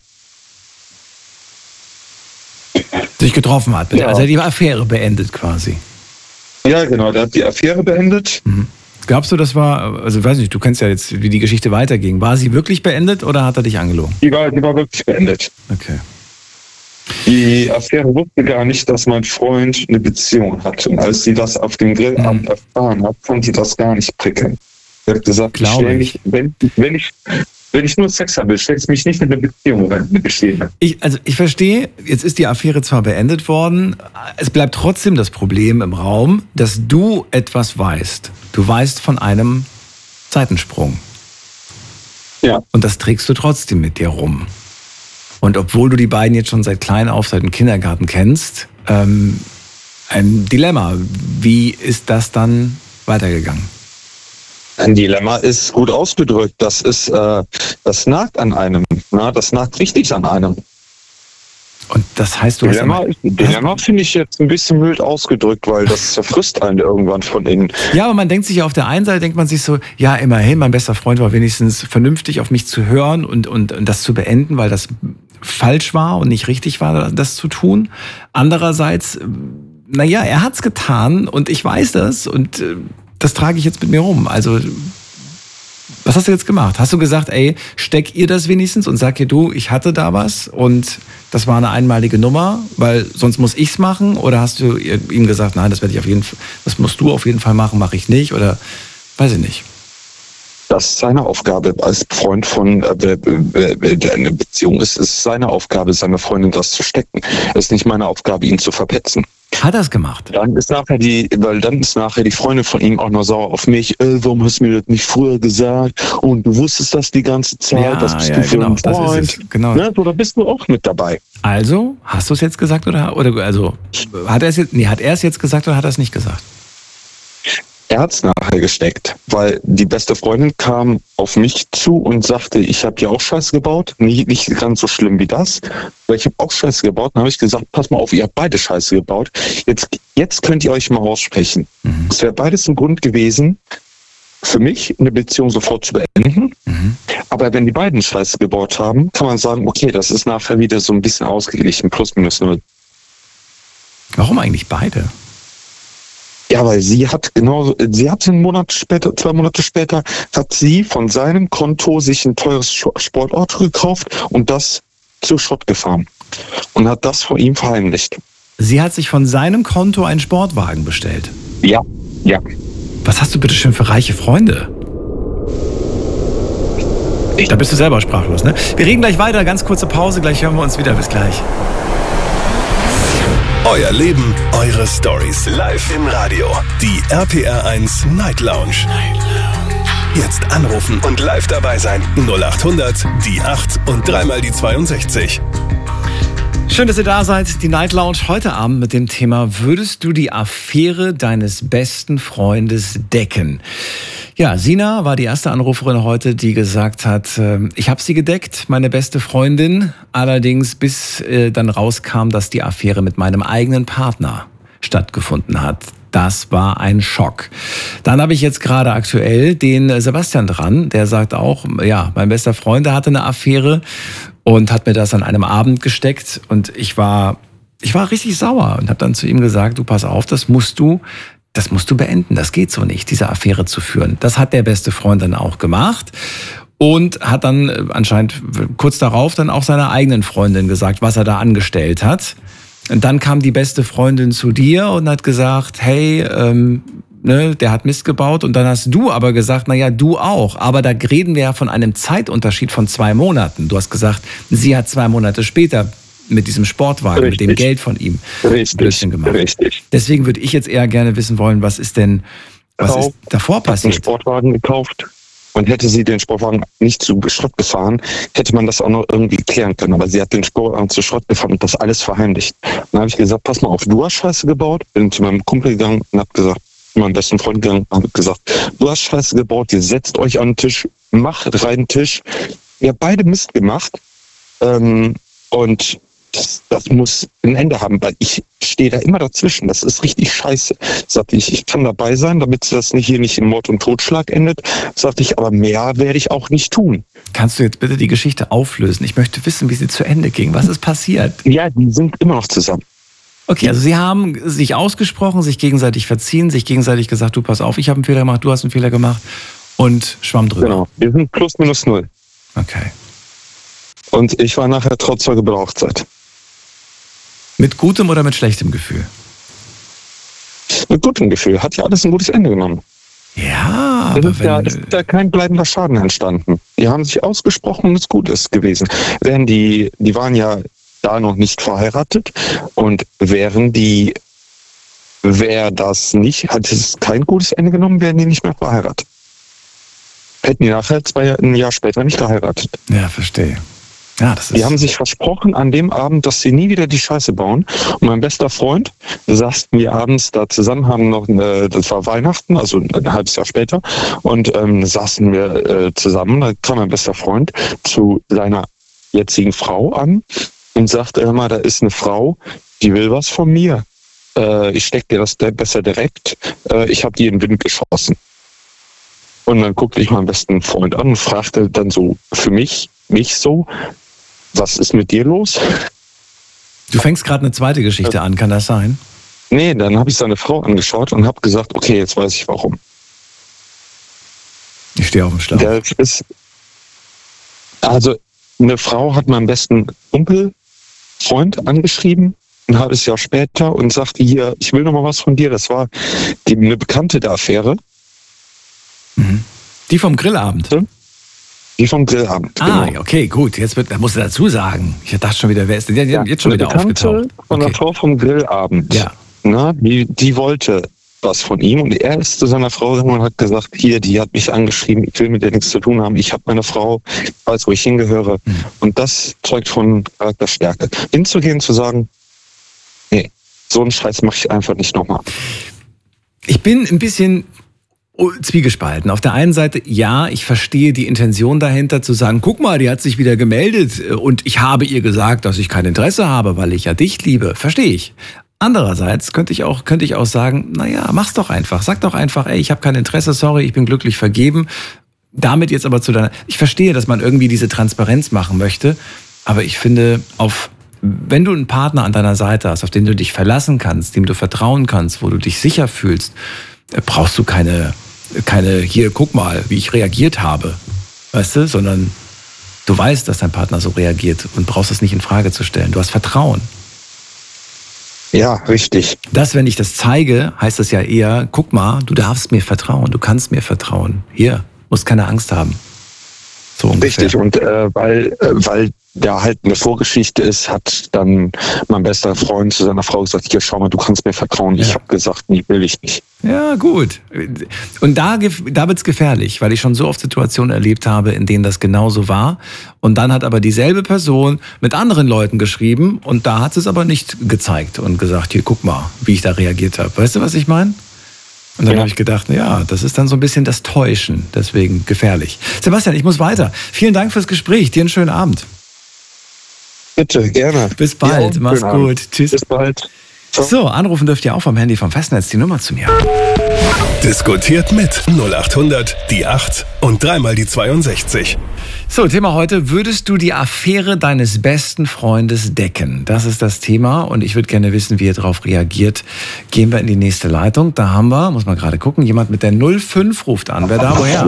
sich getroffen hat. Ja. Also er hat die Affäre beendet quasi. Ja, genau, der hat die Affäre beendet. Mhm. Glaubst du, das war, also weiß nicht, du kennst ja jetzt, wie die Geschichte weiterging. War sie wirklich beendet oder hat er dich angelogen? Die war, die war wirklich beendet. Okay. Die Affäre wusste gar nicht, dass mein Freund eine Beziehung hat. Und als sie das auf dem Grillabend mhm. erfahren hat, fand sie das gar nicht prickelnd. Sie hat gesagt, ich stell mich, wenn, wenn ich... Wenn ich nur Sex habe, stellst du mich nicht in eine Beziehung rein, eine bestehende. Ich, also ich verstehe, jetzt ist die Affäre zwar beendet worden, es bleibt trotzdem das Problem im Raum, dass du etwas weißt. Du weißt von einem Seitensprung. Ja. Und das trägst du trotzdem mit dir rum. Und obwohl du die beiden jetzt schon seit klein auf, seit dem Kindergarten kennst, ähm, ein Dilemma. Wie ist das dann weitergegangen? Ein Dilemma ist gut ausgedrückt. Das ist, äh, das nagt an einem. Na, das nagt richtig an einem. Und das heißt, du Dilemma, hast... Dilemma finde ich jetzt ein bisschen mild ausgedrückt, weil das zerfrisst einen irgendwann von innen. Ja, aber man denkt sich ja auf der einen Seite, denkt man sich so, ja, immerhin, mein bester Freund war wenigstens vernünftig auf mich zu hören und, und, und das zu beenden, weil das falsch war und nicht richtig war, das zu tun. Andererseits, naja, er hat's getan und ich weiß das und das trage ich jetzt mit mir rum. Also... Was hast du jetzt gemacht? Hast du gesagt, ey, steck ihr das wenigstens und sag ihr, du, ich hatte da was und das war eine einmalige Nummer, weil sonst muss ich's machen? Oder hast du ihm gesagt, nein, das werde ich auf jeden Fall, das musst du auf jeden Fall machen, mache ich nicht? Oder weiß ich nicht. Das ist seine Aufgabe als Freund von äh, äh, eine Beziehung ist, ist seine Aufgabe, seine Freundin das zu stecken. Es ist nicht meine Aufgabe, ihn zu verpetzen. Hat er es gemacht? Dann ist nachher die, weil dann ist nachher die Freundin von ihm auch noch sauer auf mich. Äh, warum hast du mir das nicht früher gesagt? Und du wusstest das die ganze Zeit. Ja, das bist ja, du für genau, einen Freund. das ist es. Genau. Ne? So, da bist du auch mit dabei. Also, hast du es jetzt gesagt oder, oder also hat er es jetzt, nee, hat er es jetzt gesagt oder hat er es nicht gesagt? Er hat es nachher gesteckt, weil die beste Freundin kam auf mich zu und sagte, ich habe ja auch Scheiße gebaut. Nicht, nicht ganz so schlimm wie das, weil ich habe auch Scheiße gebaut. Dann habe ich gesagt, pass mal auf, ihr habt beide Scheiße gebaut. Jetzt, jetzt könnt ihr euch mal aussprechen. Mhm. Es wäre beides ein Grund gewesen, für mich eine Beziehung sofort zu beenden. Mhm. Aber wenn die beiden Scheiße gebaut haben, kann man sagen, okay, das ist nachher wieder so ein bisschen ausgeglichen, plus minus null. Warum eigentlich beide? Ja, weil sie hat genau, sie hat einen Monat später, zwei Monate später, hat sie von seinem Konto sich ein teures Sportauto gekauft und das zu Schrott gefahren und hat das vor ihm verheimlicht. Sie hat sich von seinem Konto einen Sportwagen bestellt? Ja, ja. Was hast du bitte schön für reiche Freunde? Ich da bist du selber sprachlos, ne? Wir reden gleich weiter, ganz kurze Pause, gleich hören wir uns wieder, bis gleich. Euer Leben, eure Stories. Live im Radio. Die R P R eins Night Lounge. Night Lounge. Jetzt anrufen und live dabei sein. null acht hundert, die acht und dreimal die zweiundsechzig. Schön, dass ihr da seid. Die Night Lounge heute Abend mit dem Thema: Würdest du die Affäre deines besten Freundes decken? Ja, Sina war die erste Anruferin heute, die gesagt hat, äh, ich habe sie gedeckt, meine beste Freundin. Allerdings bis äh, dann rauskam, dass die Affäre mit meinem eigenen Partner stattgefunden hat. Das war ein Schock. Dann habe ich jetzt gerade aktuell den Sebastian dran, der sagt auch, ja, mein bester Freund, der hatte eine Affäre und hat mir das an einem Abend gesteckt und ich war, ich war richtig sauer und habe dann zu ihm gesagt, du pass auf, das musst du Das musst du beenden, das geht so nicht, diese Affäre zu führen. Das hat der beste Freund dann auch gemacht und hat dann anscheinend kurz darauf dann auch seiner eigenen Freundin gesagt, was er da angestellt hat. Und dann kam die beste Freundin zu dir und hat gesagt, hey, ähm, ne, der hat Mist gebaut. Und dann hast du aber gesagt, naja, du auch. Aber da reden wir ja von einem Zeitunterschied von zwei Monaten. Du hast gesagt, sie hat zwei Monate später mit diesem Sportwagen, richtig, mit dem Geld von ihm richtig, gemacht. Richtig. Deswegen würde ich jetzt eher gerne wissen wollen, was ist denn, was Kauf, ist davor passiert? Einen Sportwagen gekauft und hätte sie den Sportwagen nicht zu Schrott gefahren, hätte man das auch noch irgendwie klären können. Aber sie hat den Sportwagen zu Schrott gefahren und das alles verheimlicht. Dann habe ich gesagt, pass mal auf, du hast Scheiße gebaut. Bin zu meinem Kumpel gegangen und habe gesagt, zu meinem besten Freund gegangen und habe gesagt, du hast Scheiße gebaut, ihr setzt euch an den Tisch, macht rein den Tisch. Ihr habt beide Mist gemacht ähm, und Das, das muss ein Ende haben, weil ich stehe da immer dazwischen. Das ist richtig scheiße. Sagte ich, ich kann dabei sein, damit das nicht hier nicht in Mord und Totschlag endet. Sagte ich, aber mehr werde ich auch nicht tun. Kannst du jetzt bitte die Geschichte auflösen? Ich möchte wissen, wie sie zu Ende ging. Was ist passiert? Ja, die sind immer noch zusammen. Okay, also sie haben sich ausgesprochen, sich gegenseitig verziehen, sich gegenseitig gesagt, du pass auf, ich habe einen Fehler gemacht, du hast einen Fehler gemacht und schwamm drüber. Genau, wir sind plus minus null. Okay. Und ich war nachher Trauzeuge bei der Hochzeit. Mit gutem oder mit schlechtem Gefühl? Mit gutem Gefühl. Hat ja alles ein gutes Ende genommen. Ja, aber aber wenn... Da ist da kein bleibender Schaden entstanden. Die haben sich ausgesprochen und es gut ist gewesen. Wären die, die waren ja da noch nicht verheiratet und wären die, wäre das nicht, hat es kein gutes Ende genommen, wären die nicht mehr verheiratet. Hätten die nachher zwei, ein Jahr später nicht geheiratet. Ja, verstehe. Ja, das ist Die haben sich versprochen an dem Abend, dass sie nie wieder die Scheiße bauen. Und mein bester Freund, saßen wir abends da zusammen, haben noch, eine, das war Weihnachten, also ein halbes Jahr später, und ähm, saßen wir äh, zusammen. Da kam mein bester Freund zu seiner jetzigen Frau an und sagte immer, da ist eine Frau, die will was von mir. Äh, ich steck dir das besser direkt. Äh, ich habe die in den Wind geschossen. Und dann guckte ich meinen besten Freund an und fragte dann so für mich, mich so, was ist mit dir los? Du fängst gerade eine zweite Geschichte an, kann das sein? Nee, dann habe ich seine Frau angeschaut und habe gesagt, okay, jetzt weiß ich warum. Ich stehe auf dem Schlauch. Der ist, also eine Frau hat meinen besten Kumpel, Freund angeschrieben, ein halbes Jahr später und sagte, hier, ich will noch mal was von dir. Das war die, eine Bekannte der Affäre. Mhm. Die vom Grillabend? Die vom Grillabend, Ah, genau. okay, gut. Jetzt wird, da musst du dazu sagen. Ich dachte schon wieder, wer ist denn der Ja, jetzt schon eine wieder Bekannte aufgetaucht? von der Okay. Frau vom Grillabend. Ja. Na, die, die wollte was von ihm und er ist zu seiner Frau gegangen und hat gesagt, hier, die hat mich angeschrieben, ich will mit der nichts zu tun haben, ich habe meine Frau, ich weiß, wo ich hingehöre. Mhm. Und das zeugt von Charakterstärke. Hinzugehen, zu sagen, nee, so einen Scheiß mache ich einfach nicht nochmal. Ich bin ein bisschen zwiegespalten. Auf der einen Seite, ja, ich verstehe die Intention dahinter, zu sagen, guck mal, die hat sich wieder gemeldet und ich habe ihr gesagt, dass ich kein Interesse habe, weil ich ja dich liebe. Verstehe ich. Andererseits könnte ich auch, könnte ich auch sagen, naja, mach's doch einfach. Sag doch einfach, ey, ich habe kein Interesse, sorry, ich bin glücklich vergeben. Damit jetzt aber zu deiner... Ich verstehe, dass man irgendwie diese Transparenz machen möchte, aber ich finde, auf wenn du einen Partner an deiner Seite hast, auf den du dich verlassen kannst, dem du vertrauen kannst, wo du dich sicher fühlst, brauchst du keine... keine, hier, guck mal, wie ich reagiert habe, weißt du, sondern du weißt, dass dein Partner so reagiert und brauchst es nicht in Frage zu stellen. Du hast Vertrauen. Ja, richtig. Das, wenn ich das zeige, heißt das ja eher, guck mal, du darfst mir vertrauen, du kannst mir vertrauen. Hier, musst keine Angst haben. So ungefähr. Richtig, und äh, weil, äh, weil da halt eine Vorgeschichte ist, hat dann mein bester Freund zu seiner Frau gesagt, hier, schau mal, du kannst mir vertrauen. Ich Ja. habe gesagt, nee, will ich nicht. Ja, gut. Und da, da wird's gefährlich, weil ich schon so oft Situationen erlebt habe, in denen das genauso war. Und dann hat aber dieselbe Person mit anderen Leuten geschrieben und da hat sie es aber nicht gezeigt und gesagt, hier, guck mal, wie ich da reagiert habe. Weißt du, was ich meine? Und dann Ja. habe ich gedacht, ja, das ist dann so ein bisschen das Täuschen, deswegen gefährlich. Sebastian, ich muss weiter. Vielen Dank fürs Gespräch. Dir einen schönen Abend. Bitte, gerne. Bis bald. Ja, Mach's schönen Abend. gut. Tschüss. Bis bald. Ciao. So, anrufen dürft ihr auch vom Handy vom Festnetz die Nummer zu mir. Diskutiert mit null acht hundert, die acht und dreimal die zweiundsechzig. So, Thema heute, würdest du die Affäre deines besten Freundes decken? Das ist das Thema und ich würde gerne wissen, wie ihr darauf reagiert. Gehen wir in die nächste Leitung. Da haben wir, muss man gerade gucken, jemand mit der null fünf ruft an. Wer da, woher?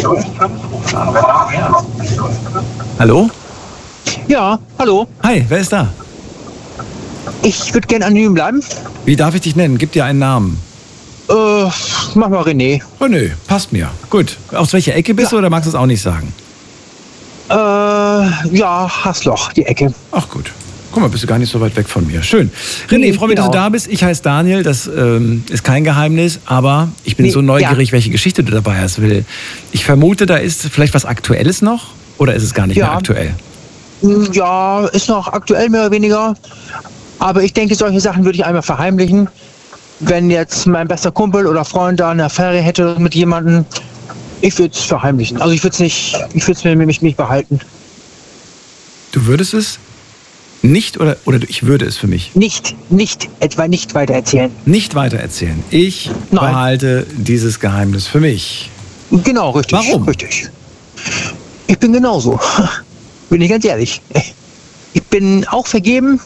Hallo? Ja, hallo. Hi, wer ist da? Ich würde gerne anonym bleiben. Wie darf ich dich nennen? Gib dir einen Namen. Äh, mach mal René. René, passt mir. Gut. Aus welcher Ecke bist du oder magst du es auch nicht sagen? Äh, ja, Hassloch, die Ecke. Ach gut. Guck mal, bist du gar nicht so weit weg von mir. Schön. René, Nee, ich freue mich, dass du genau. da bist. Ich heiße Daniel, das ähm, ist kein Geheimnis, aber ich bin Nee, so neugierig, welche Geschichte du dabei hast. Will. Ich vermute, da ist vielleicht was Aktuelles noch oder ist es gar nicht Ja. mehr aktuell? Hm, Ja, ist noch aktuell mehr oder weniger. Aber ich denke, solche Sachen würde ich einmal verheimlichen. Wenn jetzt mein bester Kumpel oder Freund da eine Affäre hätte mit jemandem, ich würde es verheimlichen. Also ich würde es nicht, ich würde es mir mich nicht behalten. Du würdest es nicht oder, oder ich würde es für mich Nicht, nicht, etwa nicht weiter erzählen. nicht weitererzählen. Ich Nein. behalte dieses Geheimnis für mich. Genau, richtig. Warum? Richtig. Ich bin genauso. Bin ich ganz ehrlich. Ich bin auch vergeben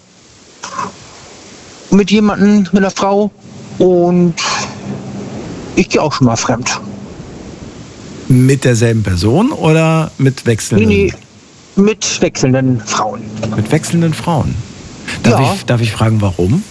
mit jemandem, mit einer Frau und ich gehe auch schon mal fremd. Mit derselben Person oder mit Nee, wechselnden, nee, mit wechselnden Frauen. mit wechselnden Frauen? Darf, Ja. ich, darf ich fragen, warum?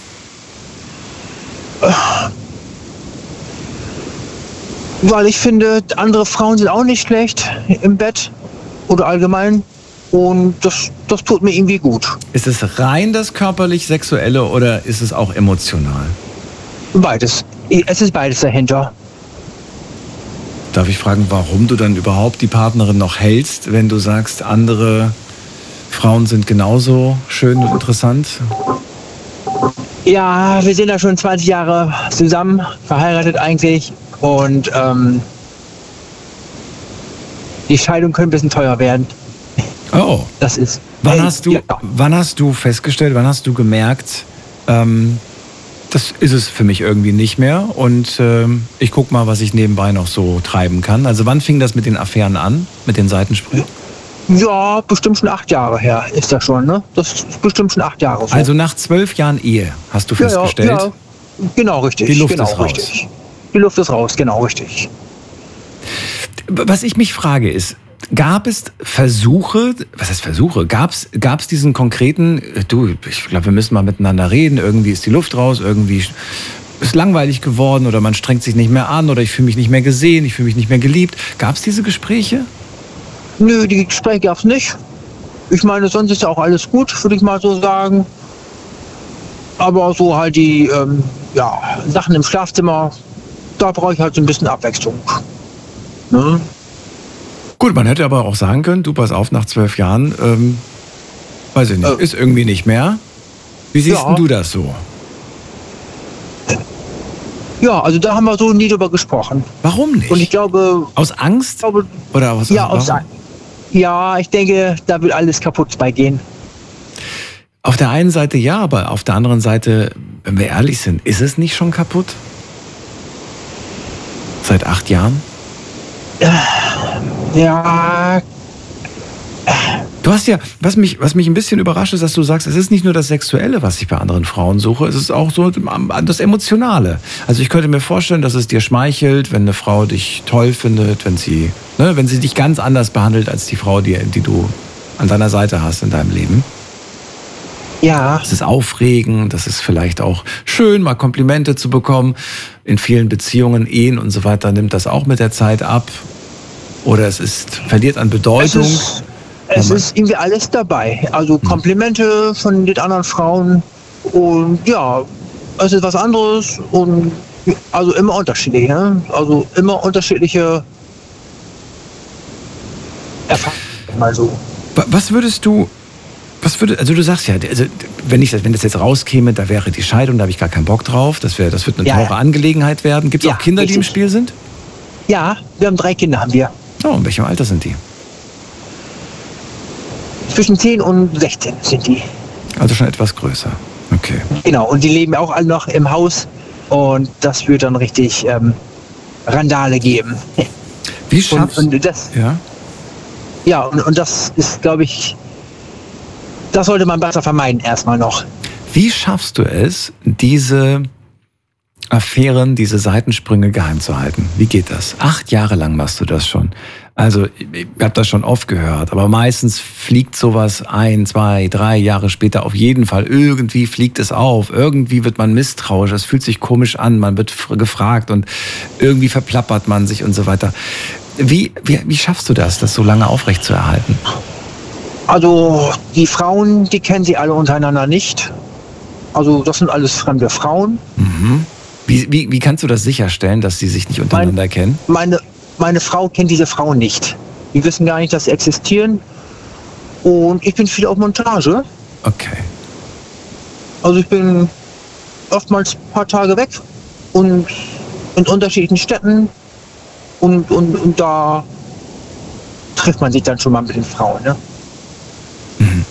Weil ich finde, andere Frauen sind auch nicht schlecht im Bett oder allgemein. Und das, das tut mir irgendwie gut. Ist es rein das körperlich-sexuelle oder ist es auch emotional? Beides. Es ist beides dahinter. Darf ich fragen, warum du dann überhaupt die Partnerin noch hältst, wenn du sagst, andere Frauen sind genauso schön und interessant? Ja, wir sind ja schon zwanzig Jahre zusammen, verheiratet eigentlich. Und ähm, die Scheidung könnte ein bisschen teuer werden. Oh. Das ist. Wann Ey, hast du, ja. wann hast du festgestellt, wann hast du gemerkt, ähm, das ist es für mich irgendwie nicht mehr und ähm, ich guck mal, was ich nebenbei noch so treiben kann. Also wann fing das mit den Affären an, mit den Seitensprüngen? Ja, bestimmt schon acht Jahre her ist das schon, ne? Das ist bestimmt schon acht Jahre so. Also nach zwölf Jahren Ehe hast du festgestellt? Ja, ja, genau, richtig. Die Luft genau, ist raus. Richtig. Die Luft ist raus, genau, richtig. Was ich mich frage ist, gab es Versuche, was heißt Versuche, gab es gab es diesen konkreten, du, ich glaube, wir müssen mal miteinander reden, irgendwie ist die Luft raus, irgendwie ist langweilig geworden oder man strengt sich nicht mehr an oder ich fühle mich nicht mehr gesehen, ich fühle mich nicht mehr geliebt. Gab es diese Gespräche? Nö, die Gespräche gab es nicht. Ich meine, sonst ist ja auch alles gut, würde ich mal so sagen. Aber so halt die ähm, ja, Sachen im Schlafzimmer, da brauche ich halt so ein bisschen Abwechslung. Ne? Gut, man hätte aber auch sagen können, du pass auf, nach zwölf Jahren, ähm, weiß ich nicht, äh, ist irgendwie nicht mehr. Wie siehst ja. denn du das so? Ja, also da haben wir so nie drüber gesprochen. Warum nicht? Und ich glaube... Aus Angst? Ich glaube, Oder aus, ja, aus aus Angst. Ja, ich denke, da wird alles kaputt bei gehen. Auf der einen Seite ja, aber auf der anderen Seite, wenn wir ehrlich sind, ist es nicht schon kaputt? Seit acht Jahren? Ja. Du hast ja, was mich, was mich ein bisschen überrascht ist, dass du sagst, es ist nicht nur das Sexuelle, was ich bei anderen Frauen suche, es ist auch so das Emotionale. Also ich könnte mir vorstellen, dass es dir schmeichelt, wenn eine Frau dich toll findet, wenn sie, ne, wenn sie dich ganz anders behandelt als die Frau, die, die du an deiner Seite hast in deinem Leben. Ja. Das ist aufregend, das ist vielleicht auch schön, mal Komplimente zu bekommen. In vielen Beziehungen, Ehen und so weiter nimmt das auch mit der Zeit ab. Oder es ist, verliert an Bedeutung. Es ist, es ist irgendwie alles dabei. Also Komplimente von den anderen Frauen und ja, es ist was anderes und also immer unterschiedlich. Ne? Also immer unterschiedliche Erfahrungen. Mal so. Was würdest du, was würde, also du sagst ja, also wenn, ich, wenn das jetzt rauskäme, da wäre die Scheidung, da habe ich gar keinen Bock drauf, das, wäre, das wird eine Ja, teure ja. Angelegenheit werden. Gibt es Ja, auch Kinder, die im richtig. Spiel sind? Ja, wir haben drei Kinder, haben wir. Oh, in welchem Alter sind die? Zwischen zehn und sechzehn sind die. Also schon etwas größer. Okay. Genau, und die leben auch alle noch im Haus und das wird dann richtig ähm, Randale geben. Wie schaffst und, und das, ja? Ja, und, und das ist, glaube ich, das sollte man besser vermeiden erstmal noch. Wie schaffst du es, diese Affären, diese Seitensprünge geheim zu halten? Wie geht das? Acht Jahre lang machst du das schon. Also ich habe das schon oft gehört, aber meistens fliegt sowas ein, zwei, drei Jahre später auf jeden Fall. Irgendwie fliegt es auf, irgendwie wird man misstrauisch, es fühlt sich komisch an, man wird gefragt und irgendwie verplappert man sich und so weiter. Wie, wie, wie schaffst du das, das so lange aufrechtzuerhalten? Also die Frauen, die kennen sie alle untereinander nicht. Also das sind alles fremde Frauen. Mhm. Wie, wie, wie kannst du das sicherstellen, dass sie sich nicht untereinander mein, kennen? Meine, meine Frau kennt diese Frauen nicht. Die wissen gar nicht, dass sie existieren. Und ich bin viel auf Montage. Okay. Also ich bin oftmals ein paar Tage weg und in unterschiedlichen Städten. Und, und, und da trifft man sich dann schon mal mit den Frauen. Ne? Mhm.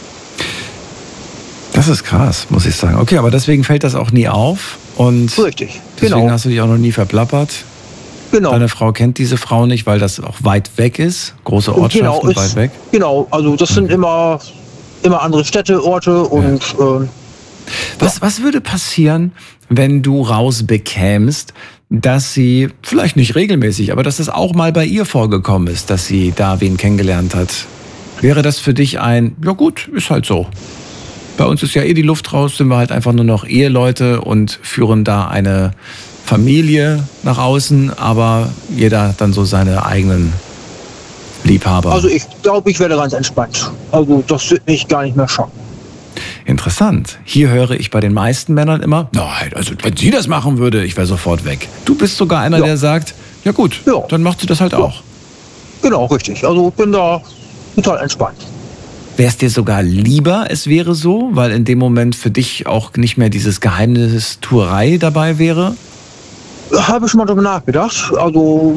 Das ist krass, muss ich sagen. Okay, aber deswegen fällt das auch nie auf. Und richtig, deswegen genau. hast du dich auch noch nie verplappert. Genau. Deine Frau kennt diese Frau nicht, weil das auch weit weg ist. Große Ortschaften, genau, ist, weit weg. Genau, also das sind immer, immer andere Städte, Orte und... Ja. Äh, was, ja. was würde passieren, wenn du rausbekämst, dass sie, vielleicht nicht regelmäßig, aber dass es auch mal bei ihr vorgekommen ist, dass sie da wen kennengelernt hat? Wäre das für dich ein, ja gut, ist halt so. Bei uns ist ja eh die Luft raus, sind wir halt einfach nur noch Eheleute und führen da eine Familie nach außen, aber jeder dann so seine eigenen Liebhaber. Also ich glaube, ich werde ganz entspannt. Also das wird mich gar nicht mehr schocken. Interessant. Hier höre ich bei den meisten Männern immer, nein, also wenn sie das machen würde, ich wäre sofort weg. Du bist sogar einer, ja. der sagt, ja gut, ja. dann macht sie das halt ja. auch. Genau, richtig. Also ich bin da total entspannt. Wäre es dir sogar lieber, es wäre so, weil in dem Moment für dich auch nicht mehr dieses Geheimnistuerei dabei wäre? Habe ich mal darüber nachgedacht. Also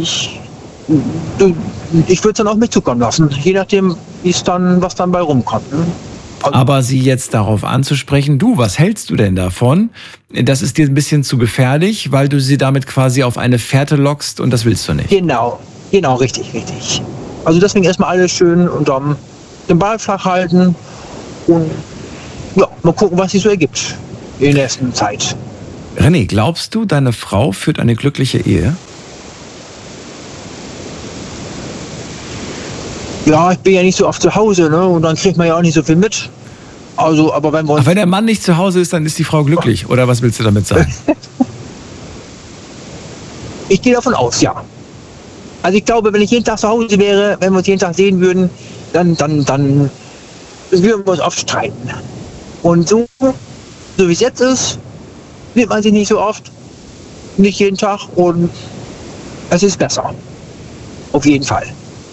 ich würde es dann auf mich zukommen lassen, je nachdem, wie es dann, was dann bei rumkommt. Ne? Also, aber sie jetzt darauf anzusprechen, du, was hältst du denn davon? Das ist dir ein bisschen zu gefährlich, weil du sie damit quasi auf eine Fährte lockst und das willst du nicht. Genau, genau, richtig, richtig. Also deswegen erstmal alles schön unterm den Ball flach halten und ja, mal gucken, was sich so ergibt in der nächsten Zeit. René, glaubst du, deine Frau führt eine glückliche Ehe? Ja, ich bin ja nicht so oft zu Hause, ne? Und dann kriegt man ja auch nicht so viel mit. Also, aber wenn wir uns aber wenn der Mann nicht zu Hause ist, dann ist die Frau glücklich. Oder was willst du damit sagen? Ich gehe davon aus, ja. Also ich glaube, wenn ich jeden Tag zu Hause wäre, wenn wir uns jeden Tag sehen würden, dann, dann, dann würden wir uns oft streiten. Und so, so wie es jetzt ist, sieht man sich nicht so oft, nicht jeden Tag und es ist besser. Auf jeden Fall.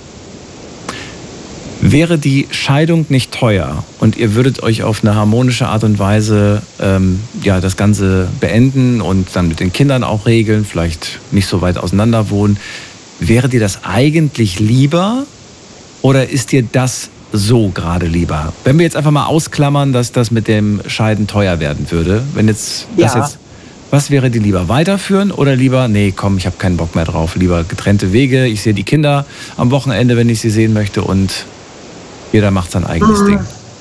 Wäre die Scheidung nicht teuer und ihr würdet euch auf eine harmonische Art und Weise ähm, ja, das Ganze beenden und dann mit den Kindern auch regeln, vielleicht nicht so weit auseinander wohnen, wäre dir das eigentlich lieber oder ist dir das so gerade lieber? Wenn wir jetzt einfach mal ausklammern, dass das mit dem Scheiden teuer werden würde, wenn jetzt das Ja. jetzt, was wäre dir lieber, weiterführen oder lieber, nee, komm, ich habe keinen Bock mehr drauf, lieber getrennte Wege, ich sehe die Kinder am Wochenende, wenn ich sie sehen möchte und jeder macht sein eigenes Mhm. Ding.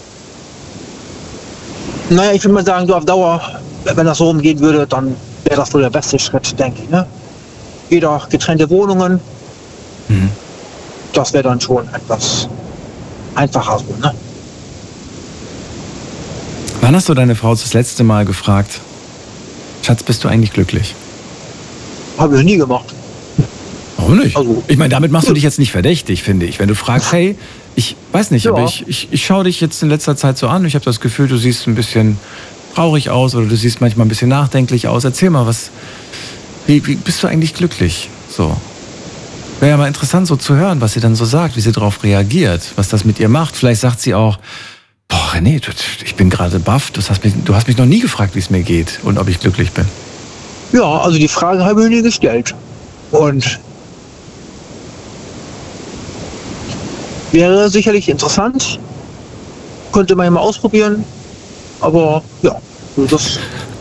Naja, ich würde mal sagen, so auf Dauer, wenn das so rumgehen würde, dann wäre das wohl der beste Schritt, denke ich. Ne? Jeder getrennte Wohnungen, Mhm. das wäre dann schon etwas einfacher so, ne? Wann hast du deine Frau das letzte Mal gefragt, Schatz, bist du eigentlich glücklich? Habe ich nie gemacht. Warum nicht? Also- Ich meine, damit machst du dich jetzt nicht verdächtig, finde ich. Wenn du fragst, hey, ich weiß nicht, Ja. aber ich, ich, ich schaue dich jetzt in letzter Zeit so an. Ich habe das Gefühl, du siehst ein bisschen traurig aus oder du siehst manchmal ein bisschen nachdenklich aus. Erzähl mal, was, wie, wie bist du eigentlich glücklich? So. Wäre ja mal interessant so zu hören, was sie dann so sagt, wie sie darauf reagiert, was das mit ihr macht. Vielleicht sagt sie auch, boah, René, du, ich bin gerade baff, du hast, mich, du hast mich noch nie gefragt, wie es mir geht und ob ich glücklich bin. Ja, also die Frage habe ich mir gestellt. Und wäre sicherlich interessant. Könnte man ja mal ausprobieren. Aber ja, das,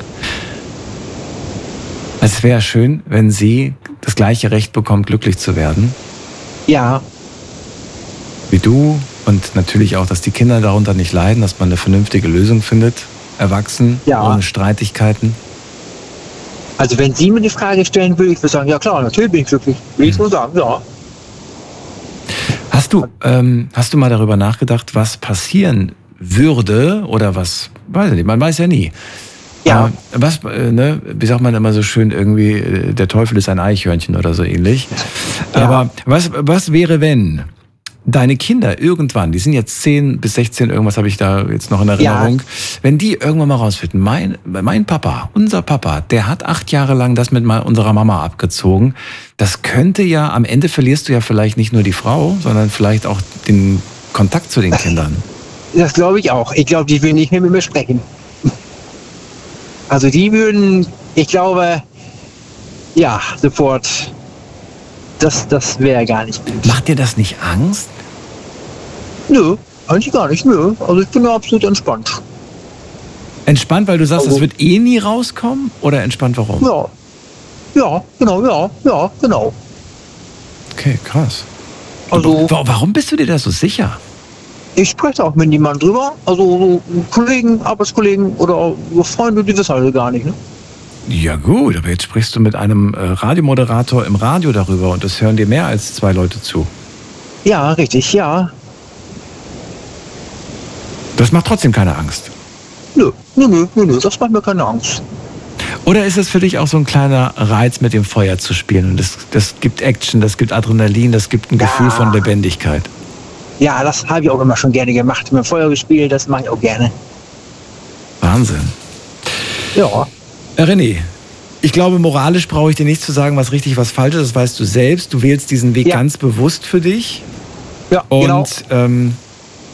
Es wäre schön, wenn sie das gleiche Recht bekommt, glücklich zu werden, ja, wie du. Und natürlich auch, dass die Kinder darunter nicht leiden, dass man eine vernünftige Lösung findet. Erwachsen, Ja. ohne Streitigkeiten. also wenn sie mir die Frage stellen würde, ich würde sagen, ja klar, natürlich bin ich glücklich. Will ich nur sagen, ja. Hast du, ähm, hast du mal darüber nachgedacht, was passieren würde oder was, weiß ich nicht, man weiß ja nie. Ja. Äh, was, äh, ne, wie sagt man immer so schön, irgendwie, äh, der Teufel ist ein Eichhörnchen oder so ähnlich. Ja. Aber was, was wäre, wenn deine Kinder irgendwann, die sind jetzt zehn bis sechzehn, irgendwas habe ich da jetzt noch in Erinnerung, Ja. wenn die irgendwann mal rausfinden, mein, mein Papa, unser Papa, der hat acht Jahre lang das mit mal unserer Mama abgezogen, das könnte ja, am Ende verlierst du ja vielleicht nicht nur die Frau, sondern vielleicht auch den Kontakt zu den Kindern. Das glaube ich auch. Ich glaube, die würden nicht mehr mit mir sprechen. Also die würden, ich glaube, ja, sofort, das, das wäre gar nicht gut. Macht dir das nicht Angst? Nö, eigentlich gar nicht, nö. Also ich bin da absolut entspannt. Entspannt, weil du sagst, Also- es wird eh nie rauskommen? Oder entspannt, warum? Ja, ja, genau, ja, ja, genau. Okay, krass. Also Wa- Warum bist du dir da so sicher? ich spreche auch mit niemandem drüber. Also so Kollegen, Arbeitskollegen oder so Freunde, die wissen halt gar nicht. Ne? Ja gut, aber jetzt sprichst du mit einem äh, Radiomoderator im Radio darüber und das hören dir mehr als zwei Leute zu. Ja, richtig, ja. Das macht trotzdem keine Angst. Nö, nö, nö, nö, nö, das macht mir keine Angst. Oder ist es für dich auch so ein kleiner Reiz, mit dem Feuer zu spielen? Und das, das gibt Action, das gibt Adrenalin, das gibt ein Ja. Gefühl von Lebendigkeit. Ja, das habe ich auch immer schon gerne gemacht. Mit dem Feuer gespielt, das mache ich auch gerne. Wahnsinn. Ja. Äh, René, ich glaube, moralisch brauche ich dir nicht zu sagen, was richtig, was falsch ist. Das weißt du selbst. Du wählst diesen Weg Ja. ganz bewusst für dich. Ja, Und genau. ähm,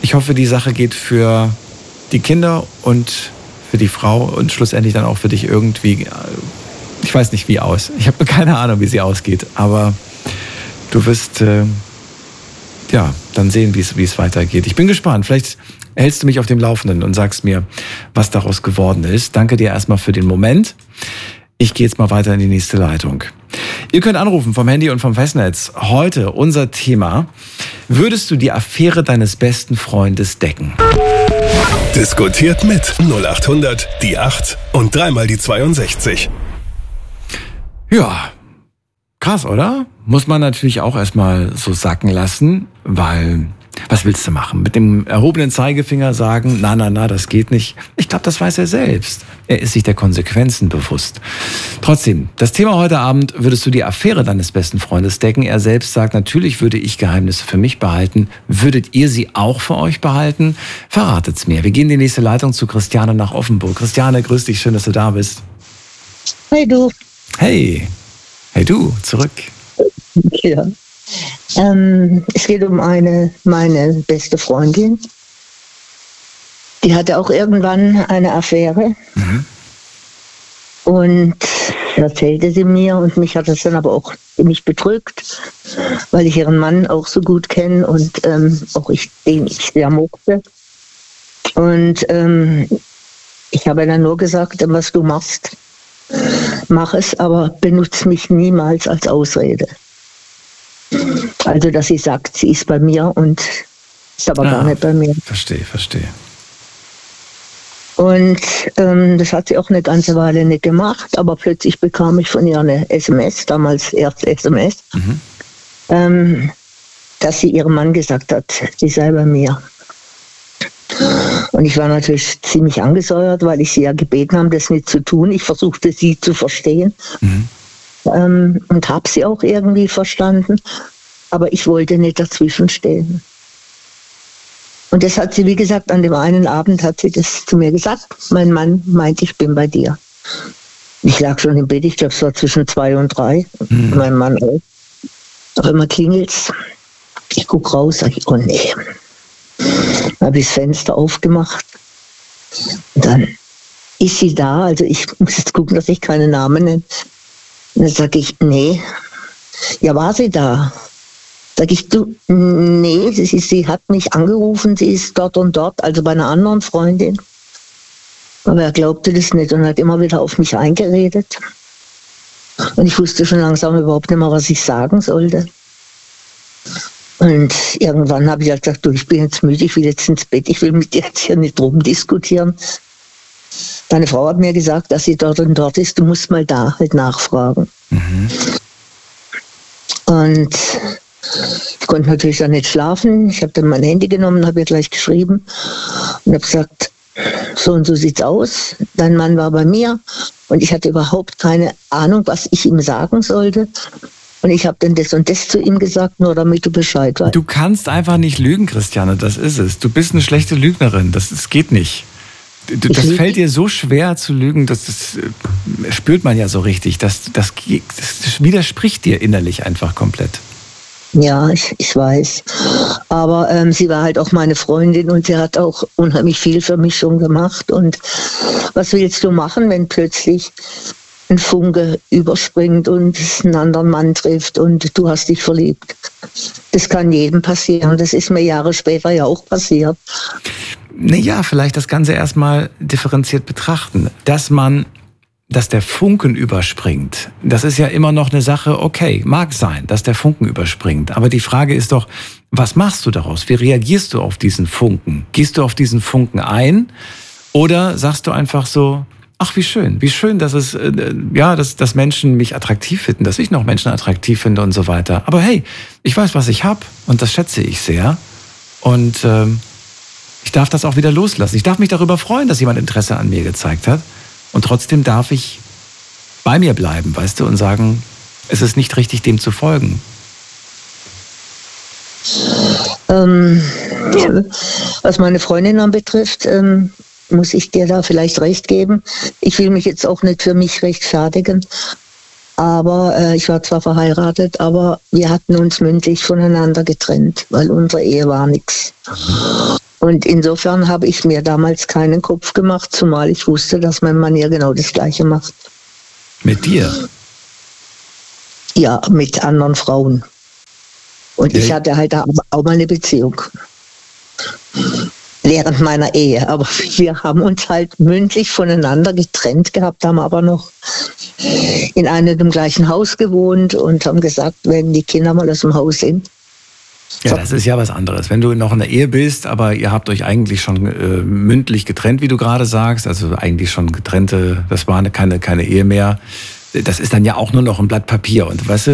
Ich hoffe, die Sache geht für die Kinder und für die Frau und schlussendlich dann auch für dich irgendwie, ich weiß nicht wie aus. Ich habe keine Ahnung, wie sie ausgeht, aber du wirst äh, ja dann sehen, wie es wie es weitergeht. Ich bin gespannt. Vielleicht hältst du mich auf dem Laufenden und sagst mir, was daraus geworden ist. Danke dir erstmal für den Moment. Ich gehe jetzt mal weiter in die nächste Leitung. Ihr könnt anrufen vom Handy und vom Festnetz. Heute unser Thema: Würdest du die Affäre deines besten Freundes decken? Diskutiert mit null acht hundert, die acht und dreimal die zweiundsechzig. Ja, krass, oder? Muss man natürlich auch erstmal so sacken lassen, weil was willst du machen? Mit dem erhobenen Zeigefinger sagen, na, na, na, das geht nicht. Ich glaube, das weiß er selbst. Er ist sich der Konsequenzen bewusst. Trotzdem, das Thema heute Abend: Würdest du die Affäre deines besten Freundes decken? Er selbst sagt, natürlich würde ich Geheimnisse für mich behalten. Würdet ihr sie auch für euch behalten? Verratet's mir. Wir gehen in die nächste Leitung zu Christiane nach Offenburg. Christiane, grüß dich, schön, dass du da bist. Hey du. Hey. Hey du, zurück. Ja. Ähm, es geht um eine, meine beste Freundin. Die hatte auch irgendwann eine Affäre. Mhm. Und erzählte sie mir, und mich hat das dann aber auch ziemlich bedrückt, weil ich ihren Mann auch so gut kenne und ähm, auch ich, den ich sehr mochte. Und ähm, ich habe dann nur gesagt, was du machst, mach es, aber benutze mich niemals als Ausrede. Also, dass sie sagt, sie ist bei mir und ist aber ja, gar nicht bei mir. Verstehe, verstehe. Und ähm, das hat sie auch eine ganze Weile nicht gemacht, aber plötzlich bekam ich von ihr eine S M S, damals erst S M S, mhm. ähm, dass sie ihrem Mann gesagt hat, sie sei bei mir. Und ich war natürlich ziemlich angesäuert, weil ich sie ja gebeten habe, das nicht zu tun. Ich versuchte, sie zu verstehen. Mhm. Ähm, und habe sie auch irgendwie verstanden, aber ich wollte nicht dazwischen stehen. Und das hat sie, wie gesagt, an dem einen Abend hat sie das zu mir gesagt. Mein Mann meint, ich bin bei dir. Ich lag schon im Bett, ich glaube, es war zwischen zwei und drei. Mhm. Mein Mann auch. Auf einmal klingelt's. Ich guck raus, sag ich, oh nee. Dann habe ich das Fenster aufgemacht. Und dann ist sie da, also ich muss jetzt gucken, dass ich keine Namen nenne. Und dann sage ich, nee. Ja, war sie da? Sag ich, du, nee, sie, sie hat mich angerufen, sie ist dort und dort, also bei einer anderen Freundin. Aber er glaubte das nicht und hat immer wieder auf mich eingeredet. Und ich wusste schon langsam überhaupt nicht mehr, was ich sagen sollte. Und irgendwann habe ich halt gesagt, du, ich bin jetzt müde, ich will jetzt ins Bett, ich will mit dir jetzt hier nicht rumdiskutieren. Deine Frau hat mir gesagt, dass sie dort und dort ist, du musst mal da halt nachfragen. Mhm. Und ich konnte natürlich dann nicht schlafen. Ich habe dann mein Handy genommen und habe ihr gleich geschrieben und habe gesagt, so und so sieht's aus. Dein Mann war bei mir und ich hatte überhaupt keine Ahnung, was ich ihm sagen sollte. Und ich habe dann das und das zu ihm gesagt, nur damit du Bescheid weißt. Du kannst einfach nicht lügen, Christiane, das ist es. Du bist eine schlechte Lügnerin, das, das geht nicht. Du, das fällt dir so schwer zu lügen, das, das spürt man ja so richtig. Das, das, das widerspricht dir innerlich einfach komplett. Ja, ich, ich weiß. Aber ähm, sie war halt auch meine Freundin und sie hat auch unheimlich viel für mich schon gemacht. Und was willst du machen, wenn plötzlich ein Funke überspringt und einen anderen Mann trifft und du hast dich verliebt? Das kann jedem passieren. Das ist mir Jahre später ja auch passiert. Naja, vielleicht das Ganze erstmal differenziert betrachten. Dass man, dass der Funken überspringt, das ist ja immer noch eine Sache, okay, mag sein, dass der Funken überspringt. Aber die Frage ist doch, was machst du daraus? Wie reagierst du auf diesen Funken? Gehst du auf diesen Funken ein oder sagst du einfach so, ach, wie schön, wie schön, dass es, äh, ja, dass, dass Menschen mich attraktiv finden, dass ich noch Menschen attraktiv finde und so weiter. Aber hey, ich weiß, was ich habe und das schätze ich sehr. Und ähm, ich darf das auch wieder loslassen. Ich darf mich darüber freuen, dass jemand Interesse an mir gezeigt hat. Und trotzdem darf ich bei mir bleiben, weißt du, und sagen, es ist nicht richtig, dem zu folgen. Ähm, was meine Freundin anbetrifft, ähm, muss ich dir da vielleicht recht geben. Ich will mich jetzt auch nicht für mich rechtfertigen. Aber äh, ich war zwar verheiratet, aber wir hatten uns mündlich voneinander getrennt, weil unsere Ehe war nichts. Und insofern habe ich mir damals keinen Kopf gemacht, zumal ich wusste, dass mein Mann ja genau das Gleiche macht. Mit dir? Ja, mit anderen Frauen. Und okay. ich hatte halt da auch mal eine Beziehung. Während meiner Ehe. Aber wir haben uns halt mündlich voneinander getrennt gehabt, haben aber noch in einem dem gleichen Haus gewohnt und haben gesagt, wenn die Kinder mal aus dem Haus sind. Ja, das ist ja was anderes. Wenn du noch in der Ehe bist, aber ihr habt euch eigentlich schon äh, mündlich getrennt, wie du gerade sagst, also eigentlich schon getrennte, das war eine, keine, keine Ehe mehr. Das ist dann ja auch nur noch ein Blatt Papier. Und weißt du,